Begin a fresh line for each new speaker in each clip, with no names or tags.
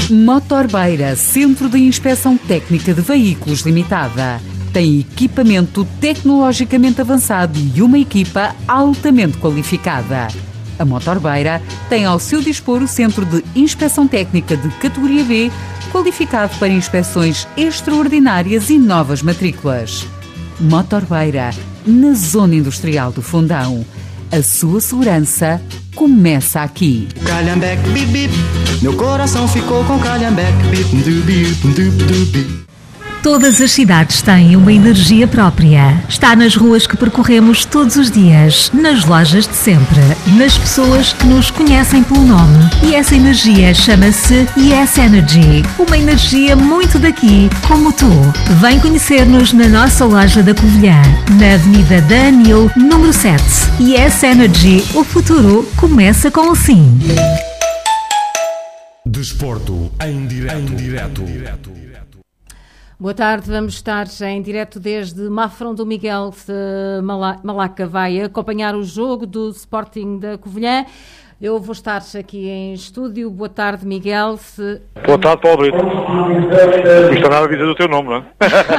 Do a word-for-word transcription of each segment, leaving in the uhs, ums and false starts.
Motorbeira, Centro de Inspeção Técnica de Veículos Limitada. Tem equipamento tecnologicamente avançado e uma equipa altamente qualificada. A Motorbeira tem ao seu dispor o Centro de Inspeção Técnica de categoria B, qualificado para inspeções extraordinárias e novas matrículas. Motorbeira, na Zona Industrial do Fundão. A sua segurança começa aqui.
Calhambeque, bip, bip. Meu coração ficou com Calhambeque, bip, bip, bip, bip.
Todas as cidades têm uma energia própria. Está nas ruas que percorremos todos os dias, nas lojas de sempre, nas pessoas que nos conhecem pelo nome. E essa energia chama-se Yes Energy. Uma energia muito daqui, como tu. Vem conhecer-nos na nossa loja da Covilhã, na Avenida da Anil, número sete. Yes Energy. O futuro começa com o sim.
Desporto em direto. Em direto.
Boa tarde, vamos estar em direto desde Mafrão do Miguel. Malaca vai acompanhar o jogo do Sporting da Covilhã. Eu vou estar aqui em estúdio. Boa tarde, Miguel. Se...
Boa tarde, Paulo Brito. Não está nada a dizer o teu nome, não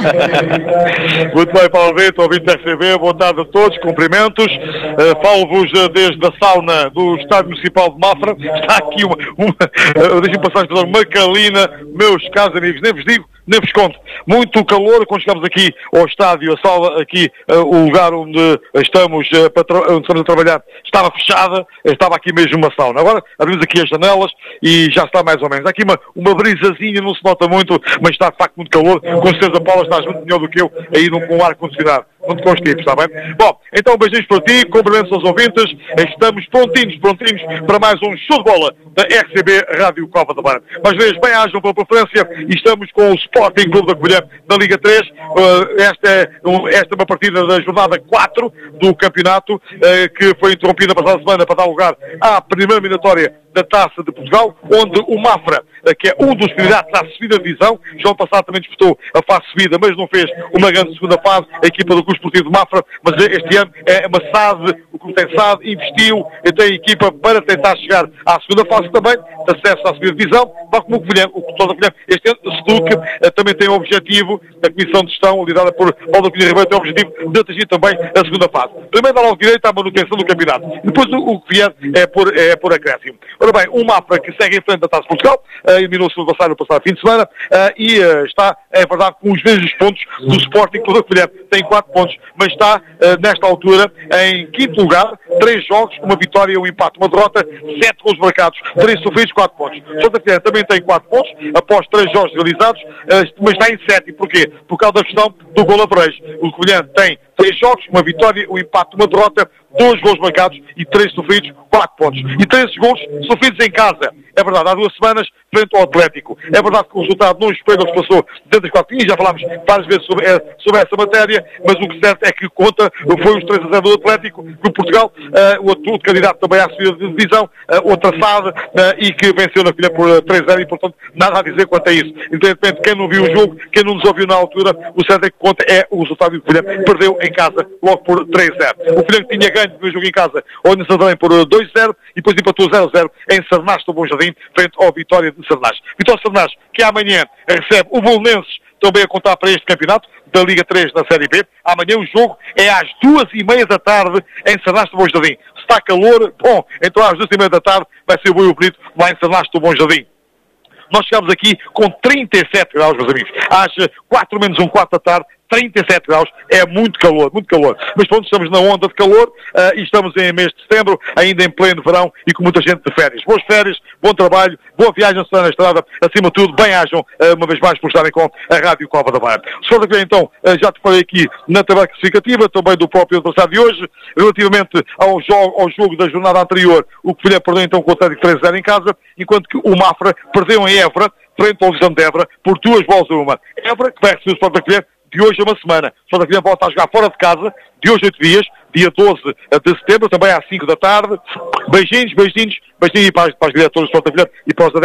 é? Muito bem, Paulo Brito, ouvinte da R C B. Boa tarde a todos, cumprimentos. Uh, Falo-vos uh, desde a sauna do Estádio Municipal de Mafra. Está aqui uma... uma uh, Deixem passar a uma calina, meus caros amigos. Nem vos digo, nem vos conto. Muito calor. Quando chegamos aqui ao estádio, a sala aqui, uh, o lugar onde estamos, uh, para tra- onde estamos a trabalhar, estava fechada. Estava aqui mesmo uma sauna. Agora abrimos aqui as janelas e já está mais ou menos. Há aqui uma, uma brisazinha, não se nota muito, mas está de facto muito calor. Com certeza, Paula, estás muito melhor do que eu aí num, com o ar-condicionado. Não te constipes, está bem? Bom, então beijinhos para ti, cumprimentos aos ouvintes. Estamos prontinhos, prontinhos para mais um show de bola da R C B Rádio Cova da Beira. Mas vezes bem-ajam pela preferência e estamos com o Sporting Clube da Covilhã da Liga três. Uh, esta, é, esta é uma partida da jornada quatro do campeonato, uh, que foi interrompida passada semana para dar lugar à primeira eliminatória da Taça de Portugal, onde o Mafra, que é um dos candidatos à subida de divisão, já no passado também disputou a fase subida, mas não fez uma grande segunda fase, a equipa do Clube Esportivo de Mafra, mas este ano é uma S A D, o Clube tem S A D, investiu e tem a equipa para tentar chegar à segunda fase também, de acesso à subida de divisão, tal como o Covilhã, o Clube da Covilhã. Este ano, o S T U C também tem o objetivo, a Comissão de Gestão, liderada por Paulo Cunha Ribeiro, tem o objetivo de atingir também a segunda fase. Primeiro dá logo direito à manutenção do campeonato, depois o, o que vier é por, é por acréscimo. Ora bem, o Mafra que segue em frente da Taça de Portugal, uh, eliminou-se no passado, no passado fim de semana, uh, e uh, está, é verdade, com os mesmos pontos do Sporting Clube da Covilhã. Tem quatro pontos, mas está, uh, nesta altura, em quinto lugar, três jogos, uma vitória, um empate, uma derrota, sete gols marcados, três sofridos, quatro pontos. O Santa Covilhã também tem quatro pontos, após três jogos realizados, uh, mas está em sétimo. Porquê? Por causa da questão do gol a brejo. O Covilhã tem três jogos, uma vitória, um empate, uma derrota, dois gols marcados e três sofridos, quatro pontos. E três gols sofridos em casa. É verdade, há duas semanas, frente ao Atlético. É verdade que o resultado não espelha o que se passou dentro das quatro linhas, já falámos várias vezes sobre, sobre essa matéria, mas o que certo é que conta foi os três a zero do Atlético, do Portugal, uh, o outro candidato também à subida de divisão, uh, outra S A D, uh, e que venceu na filha por uh, três a zero, e portanto nada a dizer quanto a isso. Independentemente, quem não viu o jogo, quem não nos ouviu na altura, o certo é que conta é o resultado do Covilhã, perdeu em casa logo por três a zero. O Covilhã que tinha ganho no jogo em casa, onde se também por dois a zero, e depois empatou zero a zero em Sarnás do Bom Jardim, frente ao Vitória de Sarnás. Vitória de Sarnás, que amanhã recebe o Bolonenses, também a contar para este campeonato da Liga três da Série B. Amanhã o jogo é às duas e meia da tarde em Sarnás do Bom Jardim. Se está calor, bom, então às duas e meia da tarde vai ser o bom bonito lá em Sarnás do Bom Jardim. Nós chegamos aqui com trinta e sete graus, meus amigos. Às quatro menos um quarto da tarde, trinta e sete graus, é muito calor, muito calor. Mas pronto, estamos na onda de calor uh, e estamos em mês de setembro, ainda em pleno verão e com muita gente de férias. Boas férias, bom trabalho, boa viagem na estrada, acima de tudo, bem-ajam uh, uma vez mais por estarem com a Rádio Cova da Beira. Se for aqui, então, uh, já te falei aqui na tabela classificativa, também do próprio adversário de hoje, relativamente ao jogo, ao jogo da jornada anterior, o Covilhã perdeu então com o Atlético três a zero em casa, enquanto que o Mafra perdeu em Évora, frente ao Lisão de Évora, por duas bolas a uma. Évora, que vai receber o Sport da Covilhã de hoje a uma semana. O Sport da Covilhã volta a jogar fora de casa, de hoje a oito dias, dia doze de setembro, também às cinco da tarde. Beijinhos, beijinhos, beijinhos para as, para as diretoras do Sport da Covilhã e para os adeptos, que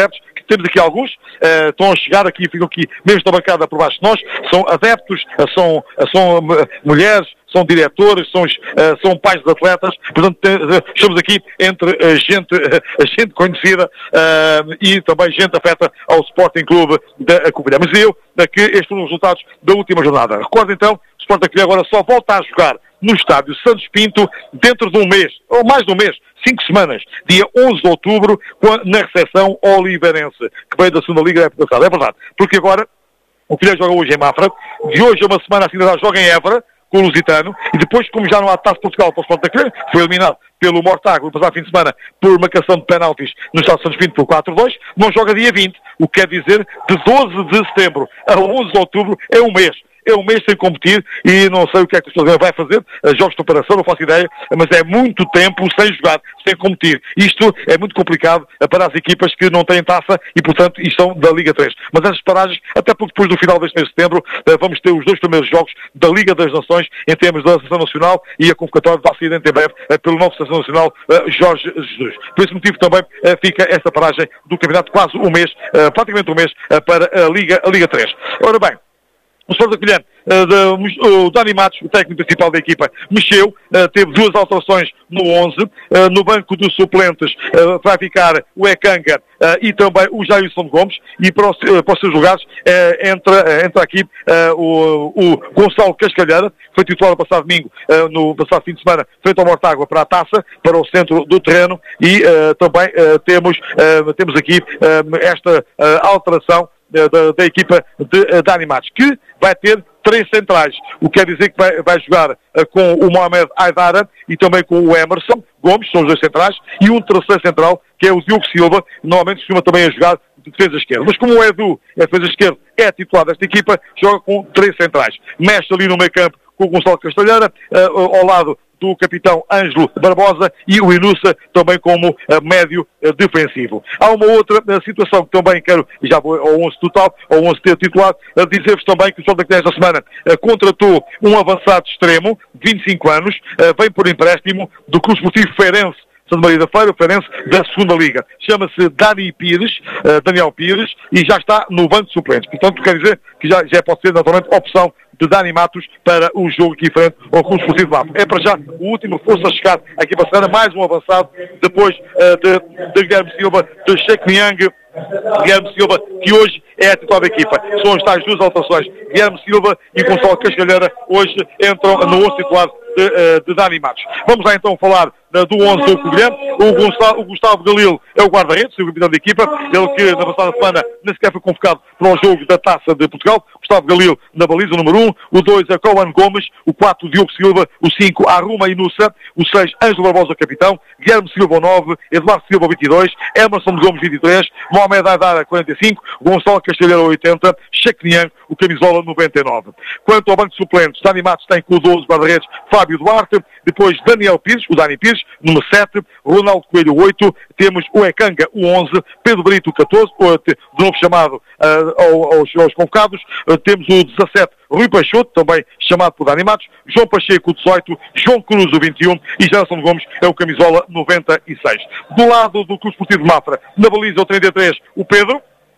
temos aqui alguns, uh, estão a chegar aqui, ficam aqui, mesmo da bancada por baixo de nós, são adeptos, uh, são, uh, são uh, mulheres, são diretores, são, uh, são pais de atletas, portanto uh, estamos aqui entre uh, gente, uh, gente conhecida uh, e também gente afeta ao Sporting Clube da Covilhã. Mas eu, uh, que estes foram os resultados da última jornada. Recordo então, o Sporting Covilhã agora só volta a jogar no estádio Santos Pinto dentro de um mês, ou mais de um mês, cinco semanas, dia onze de outubro, na recepção ao Oliveirense, que veio da segunda Liga da época passada. É verdade, porque agora o Covilhã joga hoje em Mafra, de hoje a uma semana assim já joga em Évora, com o Lusitano, e depois, como já não há Taça de Portugal para o Sporting da Covilhã, foi eliminado pelo Mortágua no passado fim de semana por marcação de penaltis no estádio Santos Pinto por quatro a dois, não joga dia vinte, o que quer dizer de doze de setembro a onze de outubro é um mês. É um mês sem competir e não sei o que é que o Sporting vai fazer, jogos de preparação, não faço ideia, mas é muito tempo sem jogar, sem competir. Isto é muito complicado para as equipas que não têm taça e, portanto, e são da Liga três. Mas essas paragens, até porque depois do final deste mês de setembro, vamos ter os dois primeiros jogos da Liga das Nações em termos da Seleção Nacional e a convocatória vai sair em breve pelo novo Seleção Nacional Jorge Jesus. Por esse motivo também fica essa paragem do campeonato quase um mês, praticamente um mês, para a Liga, a Liga três. Ora bem, o Sporting Covilhã, uh, o Dani Matos, o técnico principal da equipa, mexeu, uh, teve duas alterações no onze, uh, no banco dos suplentes uh, vai ficar o Ekanga uh, e também o Jailson Gomes, e para os, uh, para os seus lugares uh, entra, uh, entra aqui uh, o, o Gonçalo Cascalheira, que foi titular no passado domingo, uh, no passado fim de semana, frente ao Mortágua para a taça, para o centro do terreno, e uh, também uh, temos, uh, temos aqui uh, esta uh, alteração Da, da equipa de Dani Matos, que vai ter três centrais, o que quer dizer que vai, vai jogar uh, com o Mohamed Aidara e também com o Emerson Gomes, são os dois centrais, e um terceiro central, que é o Diogo Silva, que normalmente costuma também a jogar de defesa esquerda. Mas como o Edu é defesa esquerda, é titular desta equipa, joga com três centrais. Mexe ali no meio campo com o Gonçalo Castelheira, uh, ao lado do capitão Ângelo Barbosa e o Inusa também como uh, médio uh, defensivo. Há uma outra uh, situação que também quero, já vou ao onze total, ao onze titular, uh, dizer-vos também que o Sporting desta semana uh, contratou um avançado extremo, de vinte e cinco anos, uh, vem por empréstimo do Clube Esportivo Feirense Santa Maria da Feira, o Feirense da segunda Liga. Chama-se Dani Pires, uh, Daniel Pires, e já está no banco de suplentes. Portanto, quer dizer que já, já pode ser naturalmente opção de Dani Matos para o jogo aqui frente ao Clube Esportivo de Mafra. É para já o último reforço a chegar aqui para a semana, mais um avançado, depois uh, de, de Guilherme Silva, de Sheikh Niang, Guilherme Silva, que hoje é a titular da equipa. São estas duas alterações. Guilherme Silva e Gonçalo Cascalheira hoje entram no onze titular de, uh, de Dani Matos. Vamos lá então falar uh, do onze do Covilhã. O, Gonçalo, o Gustavo Galil é o guarda-redes, o capitão da equipa, ele que na passada semana nem sequer foi convocado para o jogo da Taça de Portugal. Gustavo Galil na baliza, número um, o dois é Coan Gomes, o quatro Diogo Silva, o cinco Arruma Inusa, o seis Ângelo Barbosa capitão, Guilherme Silva nove, Eduardo Silva vinte e dois, Emerson Gomes vinte e três, Mohamed Aidara quarenta e cinco, Gonçalo Castelheira oitenta, Sheikh Niang, o camisola noventa e nove. Quanto ao banco de suplentes, Dani Matos tem com o doze guarda-redes Fábio Duarte, depois Daniel Pires, o Dani Pires, número sete, Ronaldo Coelho oito, temos o Ekanga o onze, Pedro Brito o catorze, de novo chamado uh, aos, aos convocados, uh, temos o dezassete Rui Peixoto, também chamado por Dani Matos, João Pacheco o dezoito, João Cruz o vinte e um e Gerson Gomes é o camisola noventa e seis. Do lado do Clube Esportivo de Mafra, na baliza o trinta e três, o Pedro,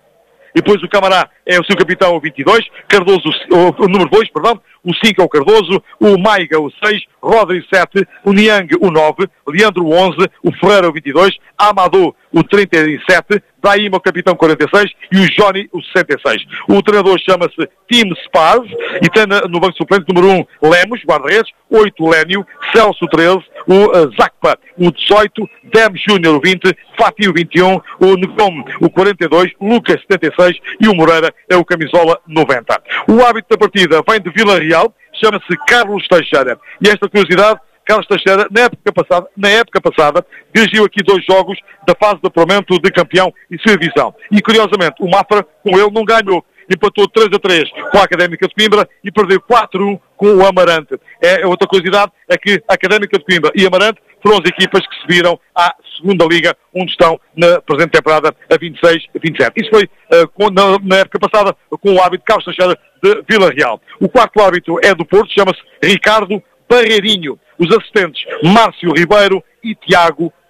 e depois o Camará é o seu capitão, o vinte e dois, Cardoso, o, o número dois, perdão, o cinco é o Cardoso, o Maiga o seis, Rodri sete, o Niang o nove, Leandro o onze, o Ferreira o vinte e dois, Amadou o trinta e sete, Daíma o capitão quarenta e seis e o Johnny o sessenta e seis. O treinador chama-se Tim Spaz e tem no banco suplente número um Lemos, guarda-redes, oito Lénio, Celso treze, o uh, Zacpa o dezoito, Dem Júnior o vinte, Fatih o vinte e um, o Negom o quarenta e dois, Lucas setenta e seis e o Moreira é o camisola noventa. O árbitro da partida vem de Vila Real, chama-se Carlos Teixeira. E esta curiosidade, Carlos Teixeira, na época passada, na época passada, dirigiu aqui dois jogos da fase de apuramento de campeão e segunda divisão. E, curiosamente, o Mafra, com ele, não ganhou. Empatou três a três com a Académica de Coimbra e perdeu quatro a um com o Amarante. É, outra curiosidade é que a Académica de Coimbra e Amarante foram as equipas que subiram à segunda Liga, onde estão na presente temporada a vinte e seis a vinte e sete. Isso foi uh, com, na, na época passada com o árbitro Carlos Teixeira de Vila Real. O quarto árbitro é do Porto, chama-se Ricardo Barreirinho. Os assistentes Márcio Ribeiro e Tiago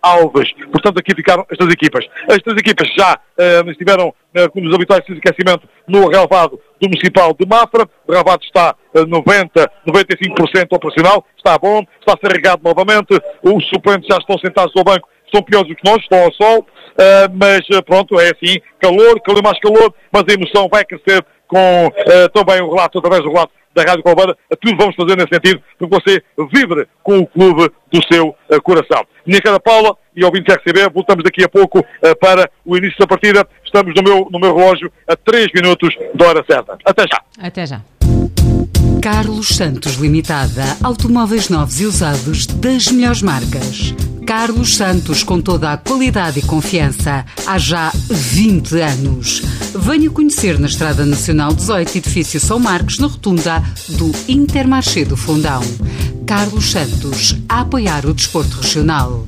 Alves. Portanto, aqui ficaram estas equipas. Estas equipas já uh, estiveram uh, com os habituais de aquecimento no relvado do Municipal de Mafra. O relvado está uh, noventa, noventa e cinco por cento operacional, está bom, está a ser regado novamente. Os suplentes já estão sentados no banco, são piores do que nós, estão ao sol, uh, mas uh, pronto, é assim, calor, calor mais calor, mas a emoção vai crescer com uh, também o relato, através do relato da Rádio Colbeira. Tudo vamos fazer nesse sentido, para que você vibre com o clube do seu uh, coração. Minha cara Paula e ouvintes R C B, voltamos daqui a pouco uh, para o início da partida. Estamos no meu, no meu relógio a três minutos da hora certa. Até já.
Até já.
Carlos Santos Limitada. Automóveis novos e usados das melhores marcas. Carlos Santos, com toda a qualidade e confiança, há já vinte anos. Venha conhecer na Estrada Nacional dezoito, edifício São Marcos, na rotunda do Intermarché do Fundão. Carlos Santos, a apoiar o desporto regional.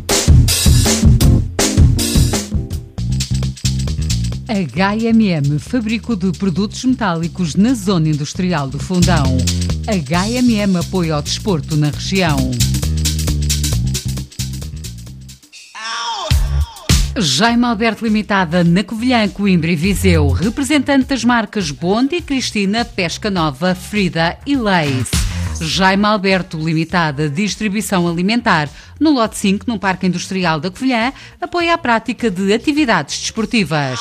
H M M, fabrico de produtos metálicos na zona industrial do Fundão. H M M apoia ao desporto na região. Jaime Alberto Limitada, na Covilhã, Coimbra e Viseu. Representante das marcas Bondi, Cristina, Pesca Nova, Frida e Leis. Jaime Alberto Limitada, distribuição alimentar. No lote cinco, no Parque Industrial da Covilhã, apoia a prática de atividades desportivas.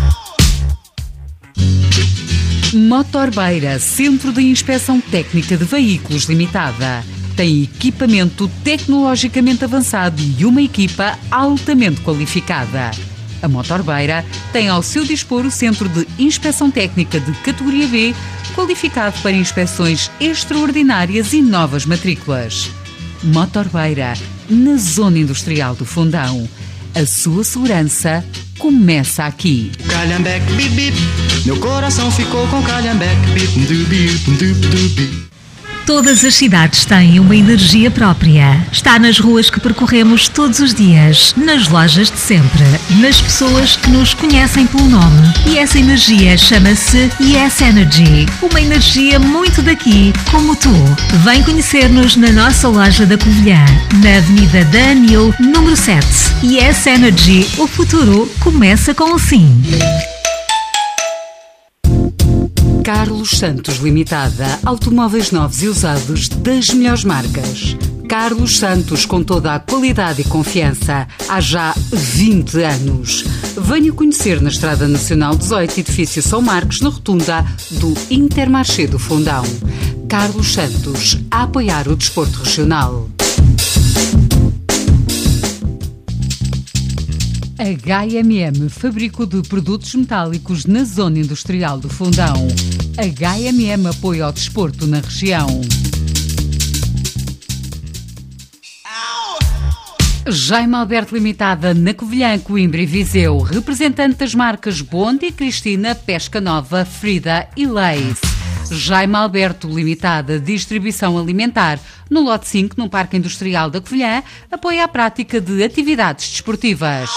Motorbeira, Centro de Inspeção Técnica de Veículos Limitada. Tem equipamento tecnologicamente avançado e uma equipa altamente qualificada. A Motorbeira tem ao seu dispor o Centro de Inspeção Técnica de categoria B, qualificado para inspeções extraordinárias e novas matrículas. Motorbeira, na Zona Industrial do Fundão. A sua segurança começa aqui.
Calhambeque, bip, bip. Meu coração ficou com Calhambeque, bip, du, bip, du, du, bip.
Todas as cidades têm uma energia própria. Está nas ruas que percorremos todos os dias, nas lojas de sempre, nas pessoas que nos conhecem pelo nome. E essa energia chama-se Yes Energy. Uma energia muito daqui, como tu. Vem conhecer-nos na nossa loja da Covilhã, na Avenida da Anil, número sete. Yes Energy. O futuro começa com o sim.
Carlos Santos Limitada. Automóveis novos e usados das melhores marcas. Carlos Santos, com toda a qualidade e confiança, há já vinte anos. Venha conhecer na Estrada Nacional dezoito, edifício São Marcos, na rotunda do Intermarché do Fundão. Carlos Santos, a apoiar o desporto regional. H M M, fabrico de produtos metálicos na zona industrial do Fundão. H M M apoia ao desporto na região. Jaime Alberto Limitada, na Covilhã, Coimbra e Viseu. Representante das marcas Bondi, Cristina, Pesca Nova, Frida e Leis. Jaime Alberto Limitada, distribuição alimentar. No lote cinco, no Parque Industrial da Covilhã, apoia a prática de atividades desportivas.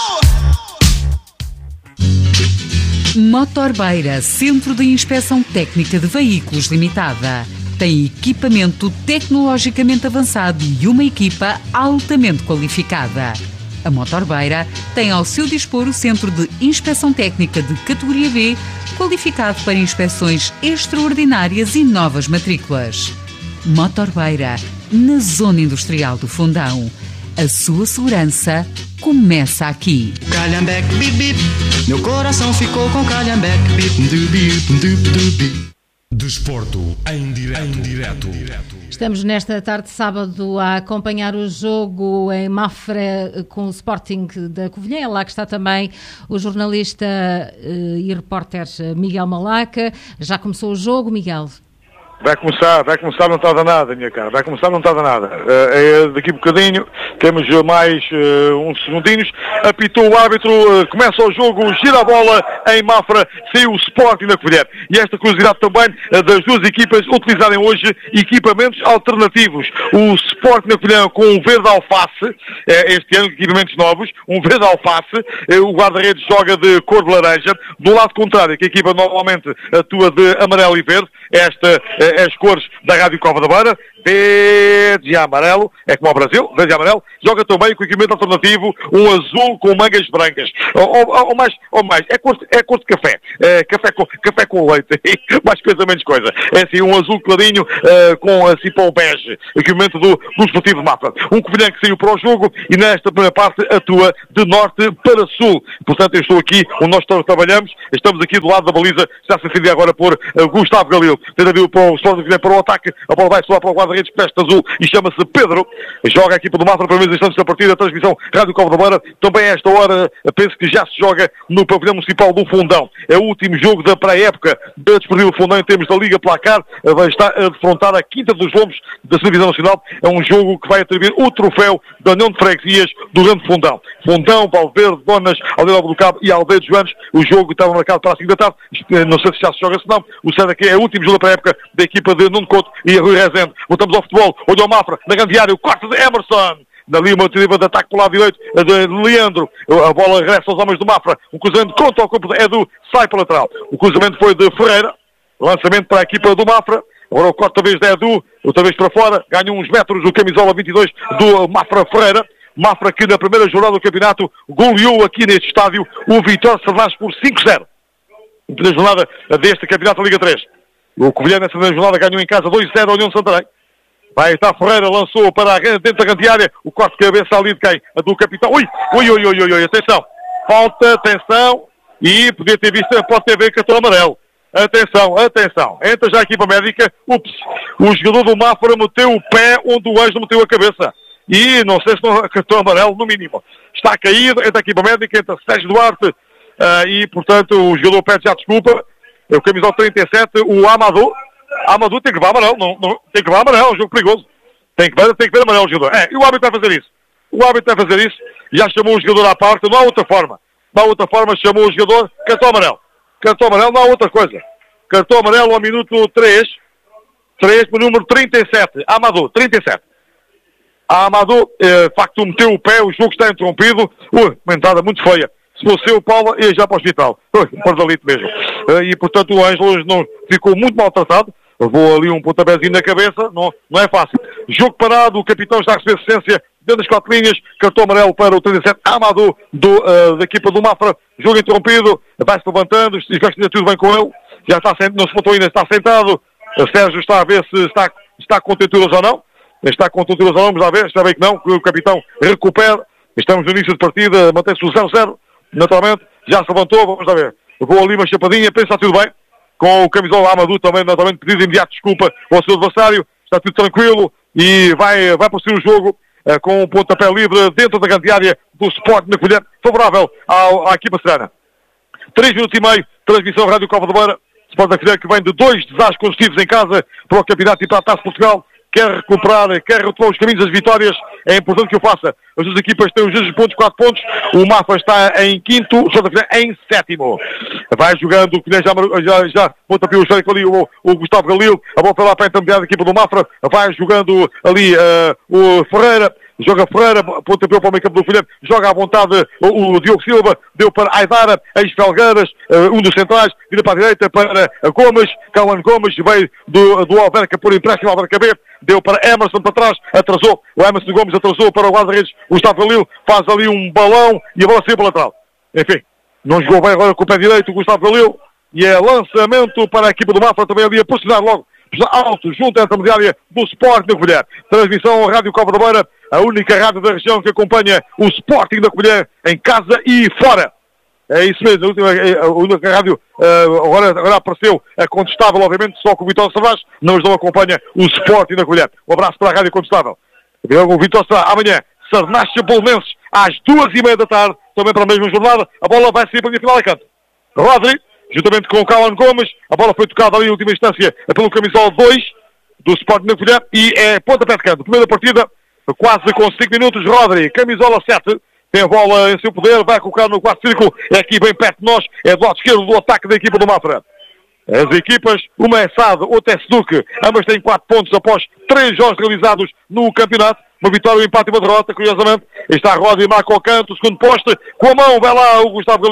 Motorbeira, Centro de Inspeção Técnica de Veículos Limitada. Tem equipamento tecnologicamente avançado e uma equipa altamente qualificada. A Motorbeira tem ao seu dispor o Centro de Inspeção Técnica de categoria B, qualificado para inspeções extraordinárias e novas matrículas. Motorbeira, na Zona Industrial do Fundão. A sua segurança começa aqui.
Calhambeque, bip, bip. Meu coração ficou com Calhambeque, bip, du, bip, du, du, bip.
Desporto em direto. Em direto.
Estamos nesta tarde de sábado a acompanhar o jogo em Mafra com o Sporting da Covilhã. É lá que está também o jornalista e repórter Miguel Malaca. Já começou o jogo, Miguel?
Vai começar, vai começar, não tarda nada, minha cara. Vai começar, não tarda nada. Uh, é daqui a bocadinho, temos mais uh, uns segundinhos. Apitou o árbitro, uh, começa o jogo, gira a bola em Mafra, saiu o Sporting da Covilhã. E esta curiosidade também uh, das duas equipas utilizarem hoje equipamentos alternativos. O Sporting da Covilhã com um verde alface, uh, este ano, equipamentos novos, um verde alface. Uh, o guarda-redes joga de cor de laranja. Do lado contrário, que a equipa normalmente atua de amarelo e verde, esta, as cores da Rádio Cova da Beira, verde e amarelo, é como ao Brasil, verde e amarelo, joga também com equipamento alternativo, um azul com mangas brancas, ou, ou, ou mais, ou mais, é cor, é cor de café, é, café, com, café com leite, mais coisa, menos coisa, é assim, um azul clarinho, uh, com assim para o bege, equipamento do, do Esportivo de Mafra, um Covilhã que saiu para o jogo e nesta primeira parte atua de norte para sul, portanto eu estou aqui onde nós todos trabalhamos, estamos aqui do lado da baliza, está a ser defendido agora por uh, Gustavo Galil, tenta vir para o Sporting para o ataque, a bola vai soar para o guarda-redes Preste Azul e chama-se Pedro, joga a equipa do Mafra para primeiros instantes da partida, a transmissão Rádio Cova da Beira, também a esta hora penso que já se joga no pavilhão municipal do Fundão, é o último jogo da pré-época da Desportivo do Fundão em termos da Liga Placar, vai estar a defrontar a Quinta dos Lombos da Divisão Nacional, é um jogo que vai atribuir o troféu da União de Freguesias do Grande Fundão, Fundão, Valverde, Donas, Aldeia do Cabo e Aldeia de Joanes, o jogo estava marcado para as cinco da tarde, não sei se já se joga se não, o certo é que é o último jogo da pré-época da equipa de Nuno Couto e Rui Rezende. Voltamos ao futebol, olha o Mafra, na grande área, o corte de Emerson, dali uma tentativa de ataque pelo lado direito de Leandro, a bola regressa aos homens do Mafra, um cruzamento contra o corpo de Edu, sai para o lateral, o cruzamento foi de Ferreira, lançamento para a equipa do Mafra, agora o corte outra vez de Edu, outra vez para fora, ganha uns metros o camisola vinte e dois do Mafra Ferreira, Mafra que na primeira jornada do campeonato goleou aqui neste estádio o Vitória Savage por cinco a zero, na primeira jornada deste campeonato da Liga três. O Covilhã nessa primeira jornada ganhou em casa dois a zero a União de Santarém. Vai estar Ferreira, lançou para a, dentro da grande área, o corte de cabeça ali de quem? A do capitão. Ui, ui, ui, ui, ui, atenção. Falta, atenção, e podia ter visto, pode ter ver cartão amarelo. Atenção, atenção. Entra já a equipa médica. Ups, o jogador do Mafra meteu o pé onde o Ângelo meteu a cabeça. E não sei se não cartão amarelo, no mínimo. Está caído, entra a equipa médica, entra Sérgio Duarte, uh, e portanto o jogador pede já desculpa. O camisol trinta e sete, o Amadou. Amadou tem que levar amarelo, não, não, tem que levar amarelo, é um jogo perigoso. Tem que ver, tem que ver amarelo o jogador. É, e o árbitro vai fazer isso. O árbitro vai fazer isso, já chamou o jogador à parte, não há outra forma. Não há outra forma, chamou o jogador, cartão amarelo. Cartão amarelo, não há outra coisa. Cartão amarelo ao minuto três, três para o número trinta e sete, Amadou, trinta e sete. A Amadou, eh, de facto, meteu o pé, o jogo está interrompido. Ui, uma entrada muito feia. Se fosse eu, Paula, ia já para o hospital. Ui, um pardalito mesmo. Uh, e, portanto, o Ângelo não ficou muito maltratado. Levou ali um pontapézinho na cabeça. Não, não é fácil. Jogo parado, o capitão está a receber assistência dentro das quatro linhas. Cartão amarelo para o trinta e sete, Amadou, do, uh, da equipa do Mafra. Jogo interrompido. Vai-se levantando. Está tudo bem com ele. Já está sentado, não se botou ainda, está sentado. O Sérgio está a ver se está, está com tenturas ou não. Está com tenturas ou não, vamos lá ver. Está bem que não, que o capitão recupera. Estamos no início de partida, mantém-se o zero a zero. Naturalmente, já se levantou, vamos lá ver. Levou ali uma chapadinha, pensa está tudo bem. Com o camisola Amadou também, naturalmente, pedido imediato desculpa ao seu adversário. Está tudo tranquilo e vai, vai prosseguir o jogo uh, com um pontapé livre dentro da grande área do Sport na Covilhã, favorável ao, à equipa serana. Três minutos e meio, transmissão Rádio Cova da Beira. Sport da Covilhã que vem de dois desastres consecutivos em casa para o campeonato e para a Taça de Portugal. Quer recuperar, quer retomar os caminhos das vitórias, é importante que o faça. As duas equipas têm os mesmos pontos, quatro pontos. O Mafra está em quinto, o Santa Fé em sétimo. Vai jogando, o que já, já, já pontapeou o histórico ali, o, o Gustavo Galil. A bola para lá para a intermediária da equipa do Mafra. Vai jogando ali uh, o Ferreira. Joga Ferreira, pontapeou para o meio campo do Covilhã, joga à vontade o, o Diogo Silva, deu para Aidara, ex-Felgueiras, uh, um dos centrais, vira para a direita para Gomes, Cauan Gomes, veio do, do Alverca por empréstimo ao Alverca B, deu para Emerson para trás, atrasou, o Emerson Gomes atrasou para o guarda-redes, o Gustavo Galil, faz ali um balão e a bola saiu para o lateral. Enfim, não jogou bem agora com o pé direito o Gustavo Galil, e é lançamento para a equipa do Mafra, também ali a posicionar logo alto, junto à intermediária do Sport na Covilhã. Transmissão Rádio Cova da Beira, a única rádio da região que acompanha o Sporting da Covilhã em casa e fora. É isso mesmo, a, última, a única rádio uh, agora, agora apareceu, é contestável, obviamente, só com o Vitória Savage, não, mas não acompanha o Sporting da Covilhã. Um abraço para a rádio contestável. O Vitória Savage, amanhã, Sarnácia Bolonenses, às duas e meia da tarde, também para a mesma jornada, a bola vai sair para a minha final de canto. Rodri, juntamente com o Cauan Gomes, a bola foi tocada ali em última instância pelo camisol dois do Sporting da Covilhã e é pontapé de canto. Primeira partida, quase com cinco minutos, Rodri, camisola sete, tem a bola em seu poder, vai colocar no quarto círculo, é aqui bem perto de nós, é do lado esquerdo do ataque da equipa do Mafra. As equipas, uma é S A D, outra é Seduc, ambas têm quatro pontos após três jogos realizados no campeonato, uma vitória, um empate e uma derrota, curiosamente. Está a Rodri, marca ao canto, o segundo poste, com a mão, vai lá o Gustavo Galil,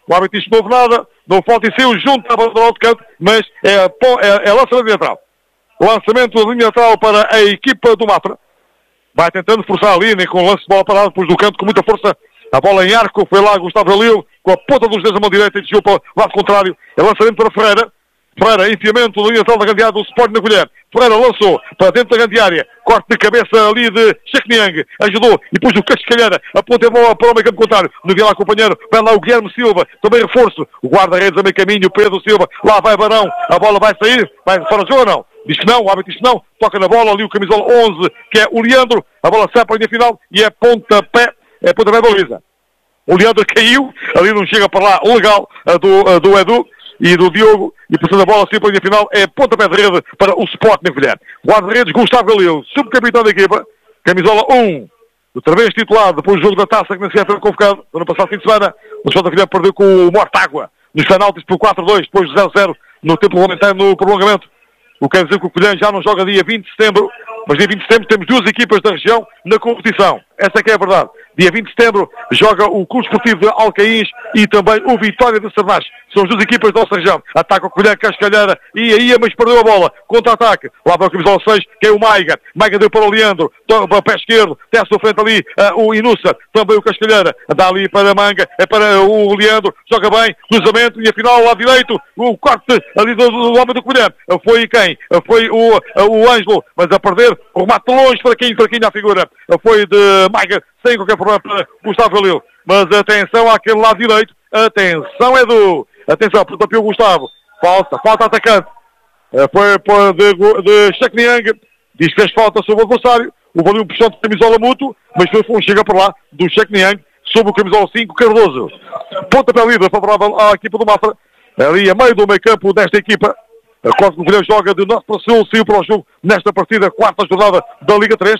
O árbitro disse que não houve nada, não falta e saiu junto à bandeira de canto, mas é, é, é lançamento de lateral. Lançamento de linha lateral para a equipa do Mafra. Vai tentando forçar a linha com o lance de bola parado depois do canto com muita força. A bola em arco, foi lá Gustavo Galil com a ponta dos dedos da mão direita e desviou para o lado contrário. É lançamento para Ferreira. Ferreira, enfiamento da linha lateral da grande área do Sporting na colher. Ferreira lançou para dentro da grande área. Corte de cabeça ali de Chekniang. Ajudou e pôs o Cascalheira. Aponta a bola para o meio campo contrário. No dia lá, companheiro. Vai lá o Guilherme Silva. Também reforço. O guarda-redes a meio caminho. Pedro Silva. Lá vai Barão. A bola vai sair. Vai fora do jogo ou não? Diz que não. O árbitro diz que não. Toca na bola. Ali o camisola onze, que é o Leandro. A bola sai para a linha final. E é pontapé. É pontapé da baliza. O Leandro caiu. Ali não chega para lá. Legal. A do, a do Edu e do Diogo, e passando a bola assim para a linha final, é pontapé de rede para o Sport na colher. Guarda-redes Gustavo Galil, subcapitão da equipa, camisola um, outra vez titulado depois do jogo da taça que nem sequer foi convocado, no ano passado fim de semana, o Sport da colher perdeu com o Mortágua, nos penaltis por quatro a dois, depois de zero a zero, no tempo regulamentar no prolongamento. O que quer dizer que o Covilhã já não joga dia vinte de setembro, mas dia vinte de setembro temos duas equipas da região na competição. Essa é que é a verdade. Dia vinte de setembro joga o Clube Esportivo de Alcaíns e também o Vitória de Sernás. São as duas equipas da nossa região. Ataca o Covilhã, Cascalheira e aí, mas perdeu a bola. Contra-ataque. Lá para o camisola seis, que é o Maiga. Maiga deu para o Leandro. Para o pé esquerdo. Testa à frente ali uh, o Inussa. Também o Cascalheira. Dá ali para a Manga. É para o Leandro. Joga bem. Cruzamento. E afinal, lá direito. O corte ali do, do, do homem do Covilhã. Foi quem? Foi o, o Ângelo. Mas a perder. O remate longe para quem, para quem na figura. Foi de Maiga. Sem qualquer problema para Gustavo Galil. Mas atenção àquele lado direito. Atenção, Edu. Atenção, portanto, o Gustavo. Falta, falta atacante. Foi, foi de, de Chekniang. Diz que fez falta sobre o adversário. Houve ali um puxão de camisola mútuo. Mas foi um chega para lá do Chekniang sobre o camisola cinco, Cardoso. Pontapé livre favorável à equipa do Mafra. Ali a meio do meio campo desta equipa. A Costa do Covilhã joga de norte para sul. Saiu para o jogo nesta partida, quarta jornada da Liga três.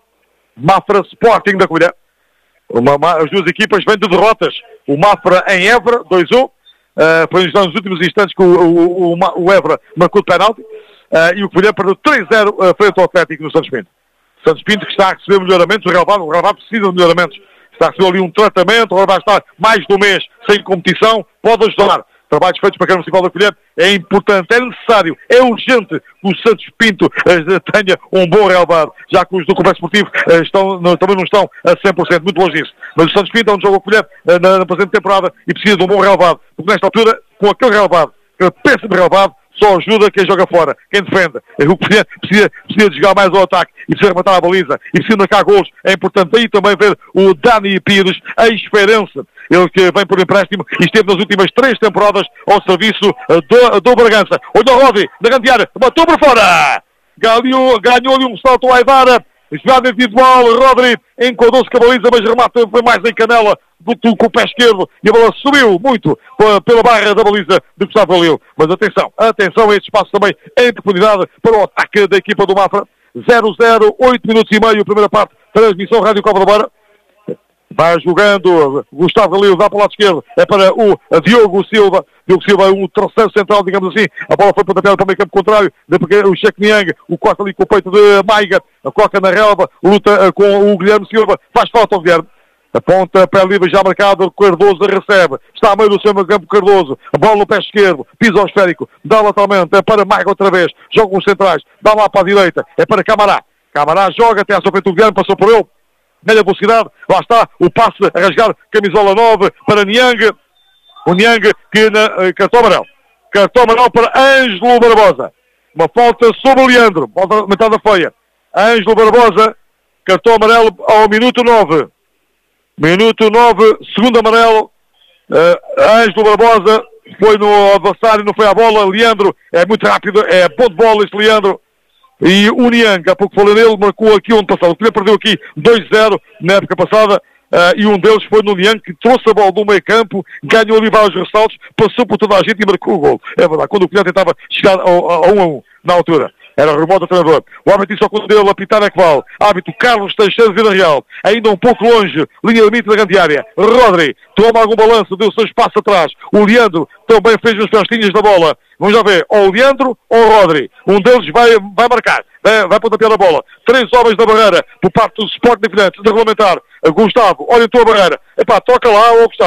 Mafra Sporting da Covilhã. Uma, uma, as duas equipas vêm de derrotas. O Mafra em Évora, dois a um. Uh, foi nos últimos instantes que o, o, o, o Évora marcou de penalti. Uh, e o Covilhã perdeu três a zero uh, frente ao Atlético no Santos Pinto. Santos Pinto que está a receber melhoramentos. O relevado, o relevado precisa de melhoramentos. Está a receber ali um tratamento. Agora vai estar mais de um mês sem competição. Pode ajudar. Trabalhos feitos para a Câmara Municipal da Covilhã é importante, é necessário, é urgente que o Santos Pinto uh, tenha um bom relevado, já que os do Complexo Esportivo uh, estão, não, também não estão a cem por cento, muito longe disso. Mas o Santos Pinto é onde joga o Covilhã uh, na, na presente temporada e precisa de um bom relevado, porque nesta altura, com aquele relevado, aquele péssimo relevado, só ajuda quem joga fora, quem defende. O Covilhã precisa, precisa de jogar mais ao ataque e precisa rematar a baliza e precisa marcar golos. É importante aí também ver o Dani Pires, a experiência. Ele que vem por empréstimo e esteve nas últimas três temporadas ao serviço do, do Bragança. Olha o Rodri, na grande área, matou por fora! Ganhou, ganhou-lhe um salto à Aivara. Jogada individual, Rodri enquadrou-se com a baliza, mas remata foi mais em canela do que com o pé esquerdo e a bola subiu muito pela barra da baliza de Gustavo Galil. Mas atenção, atenção a este espaço também em profundidade para o ataque da equipa do Mafra. zero a zero, oito minutos e meio, primeira parte, transmissão Rádio Cova da Beira. Vai jogando Gustavo Galil, dá para o lado esquerdo, é para o Diogo Silva. Diogo Silva é um terceiro central, digamos assim. A bola foi pontapé para o meio campo contrário, o Chekniang, o corta ali com o peito de Maiga, a coca na relva, luta com o Guilherme Silva, faz falta ao Guilherme. A ponta, pé livre já marcado, Cardoso recebe. Está a meio do seu meio campo Cardoso. A bola no pé esquerdo, piso ao esférico, dá lateralmente, é para Maiga outra vez. Joga os centrais, dá lá para a direita, é para Camará. Camará joga, até à sua frente o Guilherme, passou por ele. Média velocidade, lá está o passe a rasgar camisola nove para Niang. O Niang que na cartão amarelo. Cartão amarelo para Ângelo Barbosa. Uma falta sobre o Leandro. Volta aumentada feia. Ângelo Barbosa, cartão amarelo ao minuto nove. Minuto nove, segundo amarelo. Uh, Ângelo Barbosa foi no adversário, não foi à bola. Leandro é muito rápido, é bom de bola este Leandro. E o Niang, há pouco falei nele, marcou aqui onde passado. O Covilhã perdeu aqui dois a zero na época passada. Uh, e um deles foi no Niang, que trouxe a bola do meio campo, ganhou ali vários ressaltos, passou por toda a gente e marcou o gol. É verdade, quando o Covilhã tentava chegar ao, ao, ao um a um na altura. Era o remoto do treinador. O árbitro só quando deu a apitar é que vale. Árbitro Carlos Teixeira de Vila Real. Ainda um pouco longe. Linha limite da grande área. Rodri toma algum balanço, deu o seu espaço atrás. O Leandro também fez as festinhas da bola. Vamos já ver. Ou o Leandro ou o Rodri. Um deles vai, vai marcar. Vai, vai pontapear a bola. Três homens da barreira. Por parte do Sport de Finanças. De regulamentar. Gustavo orientou a barreira. Epá, toca lá, ô Gustavo.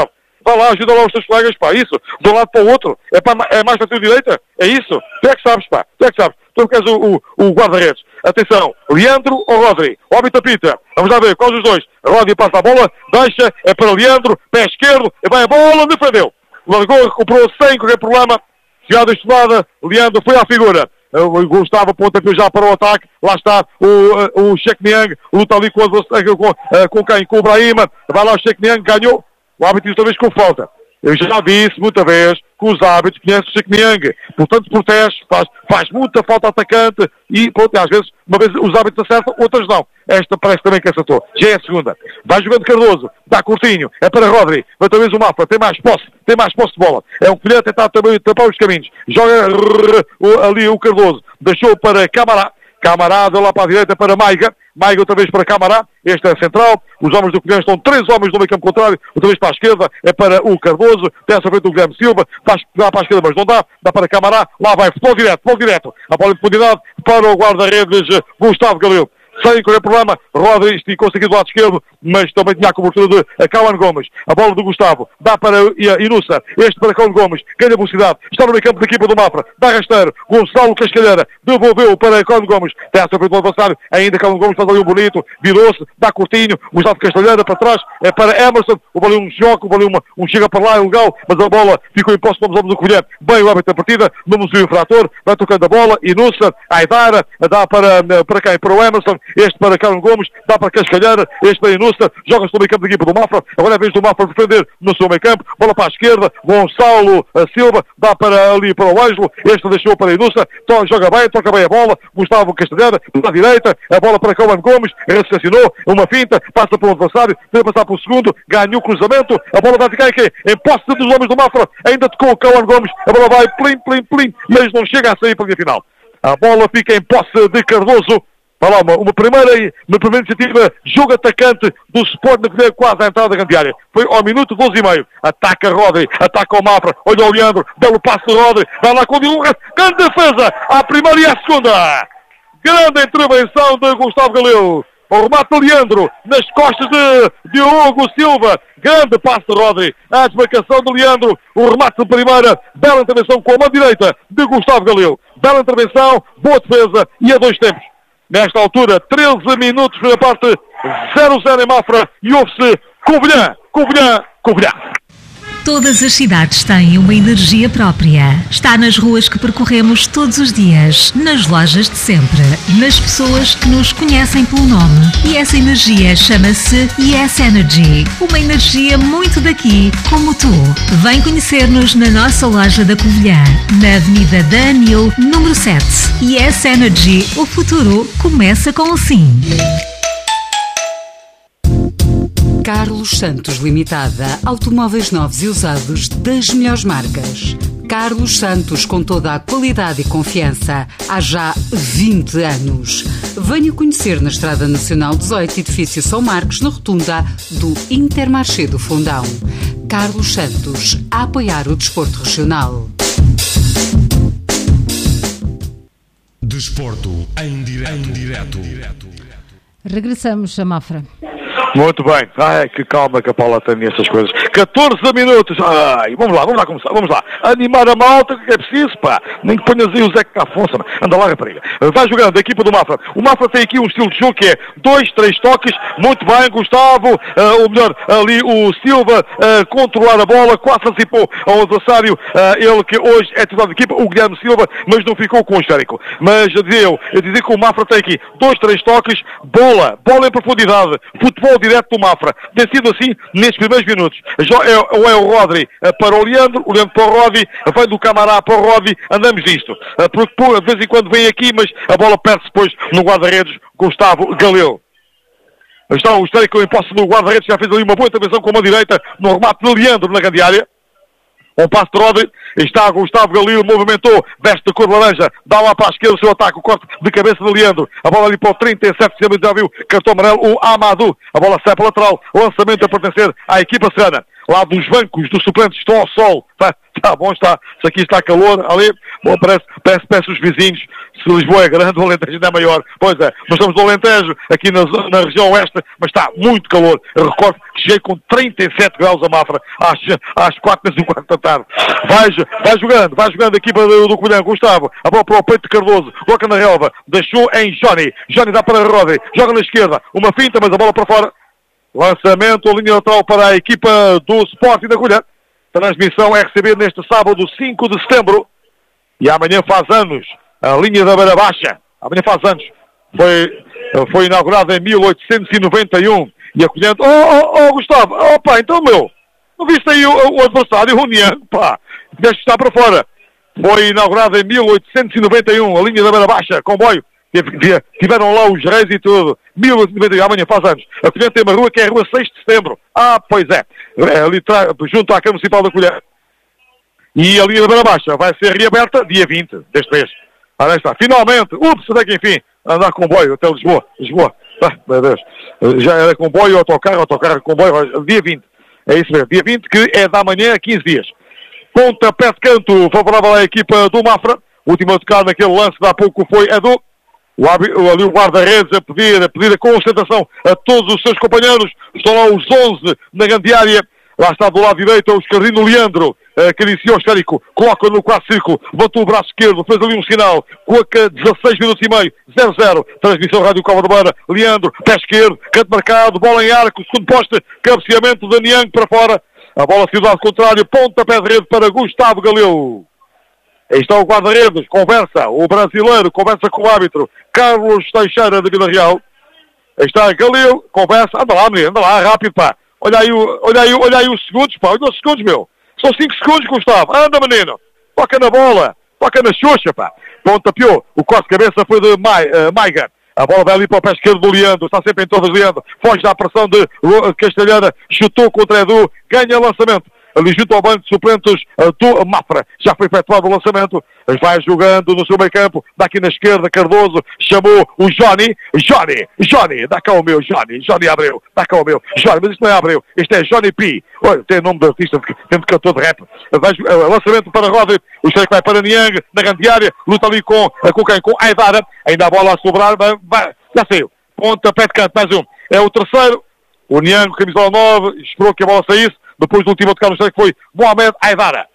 Vá lá, ajuda lá os teus colegas, pá, isso. De um lado para o outro. É, para, é mais para a tua direita? É isso. Tu é que sabes, pá. Tu é que sabes. Tu és o, o, o guarda-redes. Atenção, Leandro ou Rodri? Óbito apita. Vamos lá ver, quais os dois? Rodri passa a bola, deixa, é para Leandro, pé esquerdo, e vai a bola, defendeu. Largou, recuperou sem qualquer problema. Chegada estudada, Leandro foi à figura. O Gustavo aponta já para o ataque. Lá está o, o Sheikh Niang, luta ali com, com, com quem? Com o Brahima. Vai lá o Sheikh Niang, ganhou. O árbitro outra vez com falta. Eu já disse muita vez que os árbitros conhecem o Sheikh Niang. Portanto, protege, faz, faz muita falta atacante e, pronto, às vezes, uma vez os árbitros acertam, outras não. Esta parece também que acertou. Já é a segunda. Vai jogando Cardoso, dá curtinho, é para Rodri. Vai talvez o Mafra, tem mais posse, tem mais posse de bola. É um colher a tentar também tapar os caminhos. Joga rrr, o, ali o Cardoso. Deixou para Camará. Camará deu lá para a direita para Maiga. Maiga outra vez para Camará. Este é central. Os homens do Colhão estão três homens no meio campo contrário. Outra vez para a esquerda. É para o Cardoso. Tem à frente o Guilherme Silva. Faz dá para a esquerda, mas não dá. Dá para Camará. Lá vai. Futebol direto. Futebol direto. A bola de profundidade para o guarda-redes Gustavo Galil. Sem qualquer problema, Rodri esticou-se aqui do lado esquerdo, mas também tinha a cobertura de Cauan Gomes. A bola do Gustavo, dá para Inusa, este para Cauan Gomes, ganha velocidade, está no meio campo da equipa do Mafra, dá rasteiro, Gonçalo Cascalheira, devolveu para Cauan Gomes, tem a frente do adversário, ainda Cauan Gomes faz ali um bonito, virou-se, dá curtinho, Gustavo Cascalheira para trás, é para Emerson, houve ali um choque, houve ali uma, um chega para lá, é legal, mas a bola ficou em posse dos homens do Colher, bem o árbitro da partida, não nos viu o infrator, vai tocando a bola, Inusa, Aidara, dá para, para quem? Para o Emerson, este para Cauan Gomes, dá para Cascalheira, este para Inusa, joga-se no meio campo da equipa do Mafra, agora é a vez do Mafra defender no seu meio campo, bola para a esquerda, Gonçalo Silva, dá para ali para o Ângelo, este deixou para Inusa, joga bem, toca bem a bola, Gustavo Castelheira, para a direita, a bola para Cauan Gomes, raciocinou, uma finta, passa para o adversário, deve passar para o segundo, ganha o cruzamento, a bola vai ficar aqui, em posse dos homens do Mafra, ainda tocou o Cauan Gomes, a bola vai plim, plim, plim, mas não chega a sair para a linha final. A bola fica em posse de Cardoso. Vai lá, uma, uma, primeira, uma primeira iniciativa, jogo atacante do Sport na Colher, quase à entrada da grande área. Foi ao minuto doze e meio. Ataca Rodri, ataca o Mafra, olha o Leandro, belo passo de Rodri, vai lá com o Dilunga, grande defesa, à primeira e à segunda. Grande intervenção de Gustavo Galil. O remate de Leandro, nas costas de Diogo Silva. Grande passo de Rodri, a desmarcação de Leandro, o remate de primeira, bela intervenção com a mão direita de Gustavo Galil. Bela intervenção, boa defesa e a dois tempos. Nesta altura, treze minutos na parte, zero a zero em Mafra e ouve-se Covilhã, Covilhã, Covilhã.
Todas as cidades têm uma energia própria. Está nas ruas que percorremos todos os dias, nas lojas de sempre, nas pessoas que nos conhecem pelo nome. E essa energia chama-se Yes Energy. Uma energia muito daqui, como tu. Vem conhecer-nos na nossa loja da Covilhã, na Avenida da Anil, número sete. Yes Energy. O futuro começa com o sim.
Carlos Santos Limitada. Automóveis novos e usados das melhores marcas. Carlos Santos, com toda a qualidade e confiança, há já vinte anos. Venha conhecer na Estrada Nacional dezoito, edifício São Marcos, na rotunda do Intermarché do Fundão. Carlos Santos, a apoiar o desporto regional.
Desporto em direto. Em direto.
Regressamos a Mafra.
Muito bem. Ai, que calma que a Paula tem nessas coisas. catorze minutos. Ai, vamos lá, vamos lá começar. Vamos lá. Animar a malta, que é preciso, pá. Nem que ponhas aí o Zeca Afonso. Anda lá, rapariga. Vai jogando a equipa do Mafra. O Mafra tem aqui um estilo de jogo que é dois, três toques. Muito bem, Gustavo. Uh, ou melhor, ali o Silva uh, controlar a bola. Quase antecipou ao adversário. Uh, ele que hoje é titular da equipa, o Guilherme Silva, mas não ficou com o esférico. Mas eu dizia eu, eu dizia que o Mafra tem aqui dois, três toques. Bola. Bola em profundidade. Futebol direto do Mafra. Tem sido assim nestes primeiros minutos. Ou é o Rodri para o Leandro, o Leandro para o Rodri, vem do Camará para o Rodri, andamos nisto. Porque de vez em quando vem aqui, mas a bola perde-se depois no guarda-redes Gustavo Galil. Está o histórico em posse do guarda-redes, já fez ali uma boa intervenção com a mão direita no remate de Leandro na grande área. Um passo de Rodri, está Gustavo Galil, movimentou, veste de cor de laranja, dá lá para a esquerda o seu ataque, o corte de cabeça de Leandro, a bola ali para o trinta e sete, já viu, cartão amarelo, o Amadou, a bola sai para o lateral, lançamento a pertencer à equipa serrana. Lá dos bancos dos suplentes estão ao sol, Está bom, está. Se aqui está calor, ali, bom, parece, parece, parece os vizinhos. Se Lisboa é grande, o Alentejo ainda é maior. Pois é, nós estamos no Alentejo, aqui na, na região oeste, mas está muito calor. Eu recordo que cheguei com trinta e sete graus a Mafra, às, às quatro e quarenta da tarde. Vai, vai jogando, vai jogando a equipa do, do Covilhã, Gustavo, a bola para o peito de Cardoso, coloca na relva, deixou em Johnny. Johnny dá para Rodri, joga na esquerda, uma finta, mas a bola para fora. Lançamento, a linha lateral para a equipa do Sporting da Covilhã. Transmissão R C B neste sábado, cinco de setembro. E amanhã faz anos a linha da Beira Baixa. Amanhã faz anos. Foi, foi inaugurada em mil oitocentos e noventa e um. E a Covilhã... Oh, oh, oh, Gustavo. Oh, pá, então, meu. Não viste aí o, o adversário, o União? Pá, tiveste que estar para fora. Foi inaugurada em mil oitocentos e noventa e um. A linha da Beira Baixa, comboio. Tiveram lá os reis e tudo. mil oitocentos e noventa e um, amanhã faz anos. A Covilhã tem uma rua que é a rua seis de setembro. Ah, pois é. é ali junto à Câmara Municipal da Covilhã. E a linha da Beira Baixa vai ser reaberta dia vinte deste mês. Ah, está. Finalmente, ups, até que enfim, andar comboio até Lisboa. Lisboa. Ah, meu Deus. Já era comboio, autocarro, autocarro, comboio. Dia vinte. É isso mesmo. Dia vinte, que é da manhã a quinze dias. Pontapé de canto favorável à equipa do Mafra. O último a tocar naquele lance de há pouco foi Edu. O, ali o guarda-redes a pedir, a pedir a concentração a todos os seus companheiros. Estão lá os onze na grande área. Lá está do lado direito o Escardino Leandro, uh, que iniciou o esférico, coloca no quatro círculo, levantou o braço esquerdo, fez ali um sinal, coloca dezasseis minutos e meio, zero zero. Transmissão Rádio Cova da Beira, Leandro, pé esquerdo, canto marcado, bola em arco, segundo poste, cabeceamento de Niang para fora. A bola saiu do lado contrário, pontapé de rede para Gustavo Galeu. Aí está o guarda-redes, conversa, o brasileiro, conversa com o árbitro, Carlos Teixeira da Vila Real. Aí está Galeu, conversa, anda lá, menino, anda lá, rápido, pá. Olha aí, olha aí, olha aí os segundos, pá, olha os segundos, meu. São cinco segundos, Gustavo. Anda, menino. Toca na bola, toca na xuxa, pá. Pontapeou, o corte de cabeça foi de Maiga. A bola vai ali para o pé esquerdo do Leandro, está sempre em todas Leandro. Foge da pressão de Castelhana, chutou contra Edu, ganha lançamento. Ali junto ao banco de suplentes do Mafra. Já foi efetuado o lançamento. Vai jogando no seu meio campo. Daqui na esquerda, Cardoso chamou o Johnny. Johnny, Johnny, dá cá o meu, Johnny. Johnny Abreu, dá cá o meu. Johnny, mas isto não é Abreu. Isto é Johnny P. Olha, tem nome de artista, tem de cantor de rap. Vai, lançamento para Rodri. O cheque vai para Niang, na grande área. Luta ali com, com quem? Com Aidara. Ainda a bola a sobrar. Vai, vai, já saiu. Ponta, pé de canto, mais um. É o terceiro. O Niang, camisola nove. Esperou que a bola saísse. Depois do último a tocar no cheque foi Mohamed Aidara.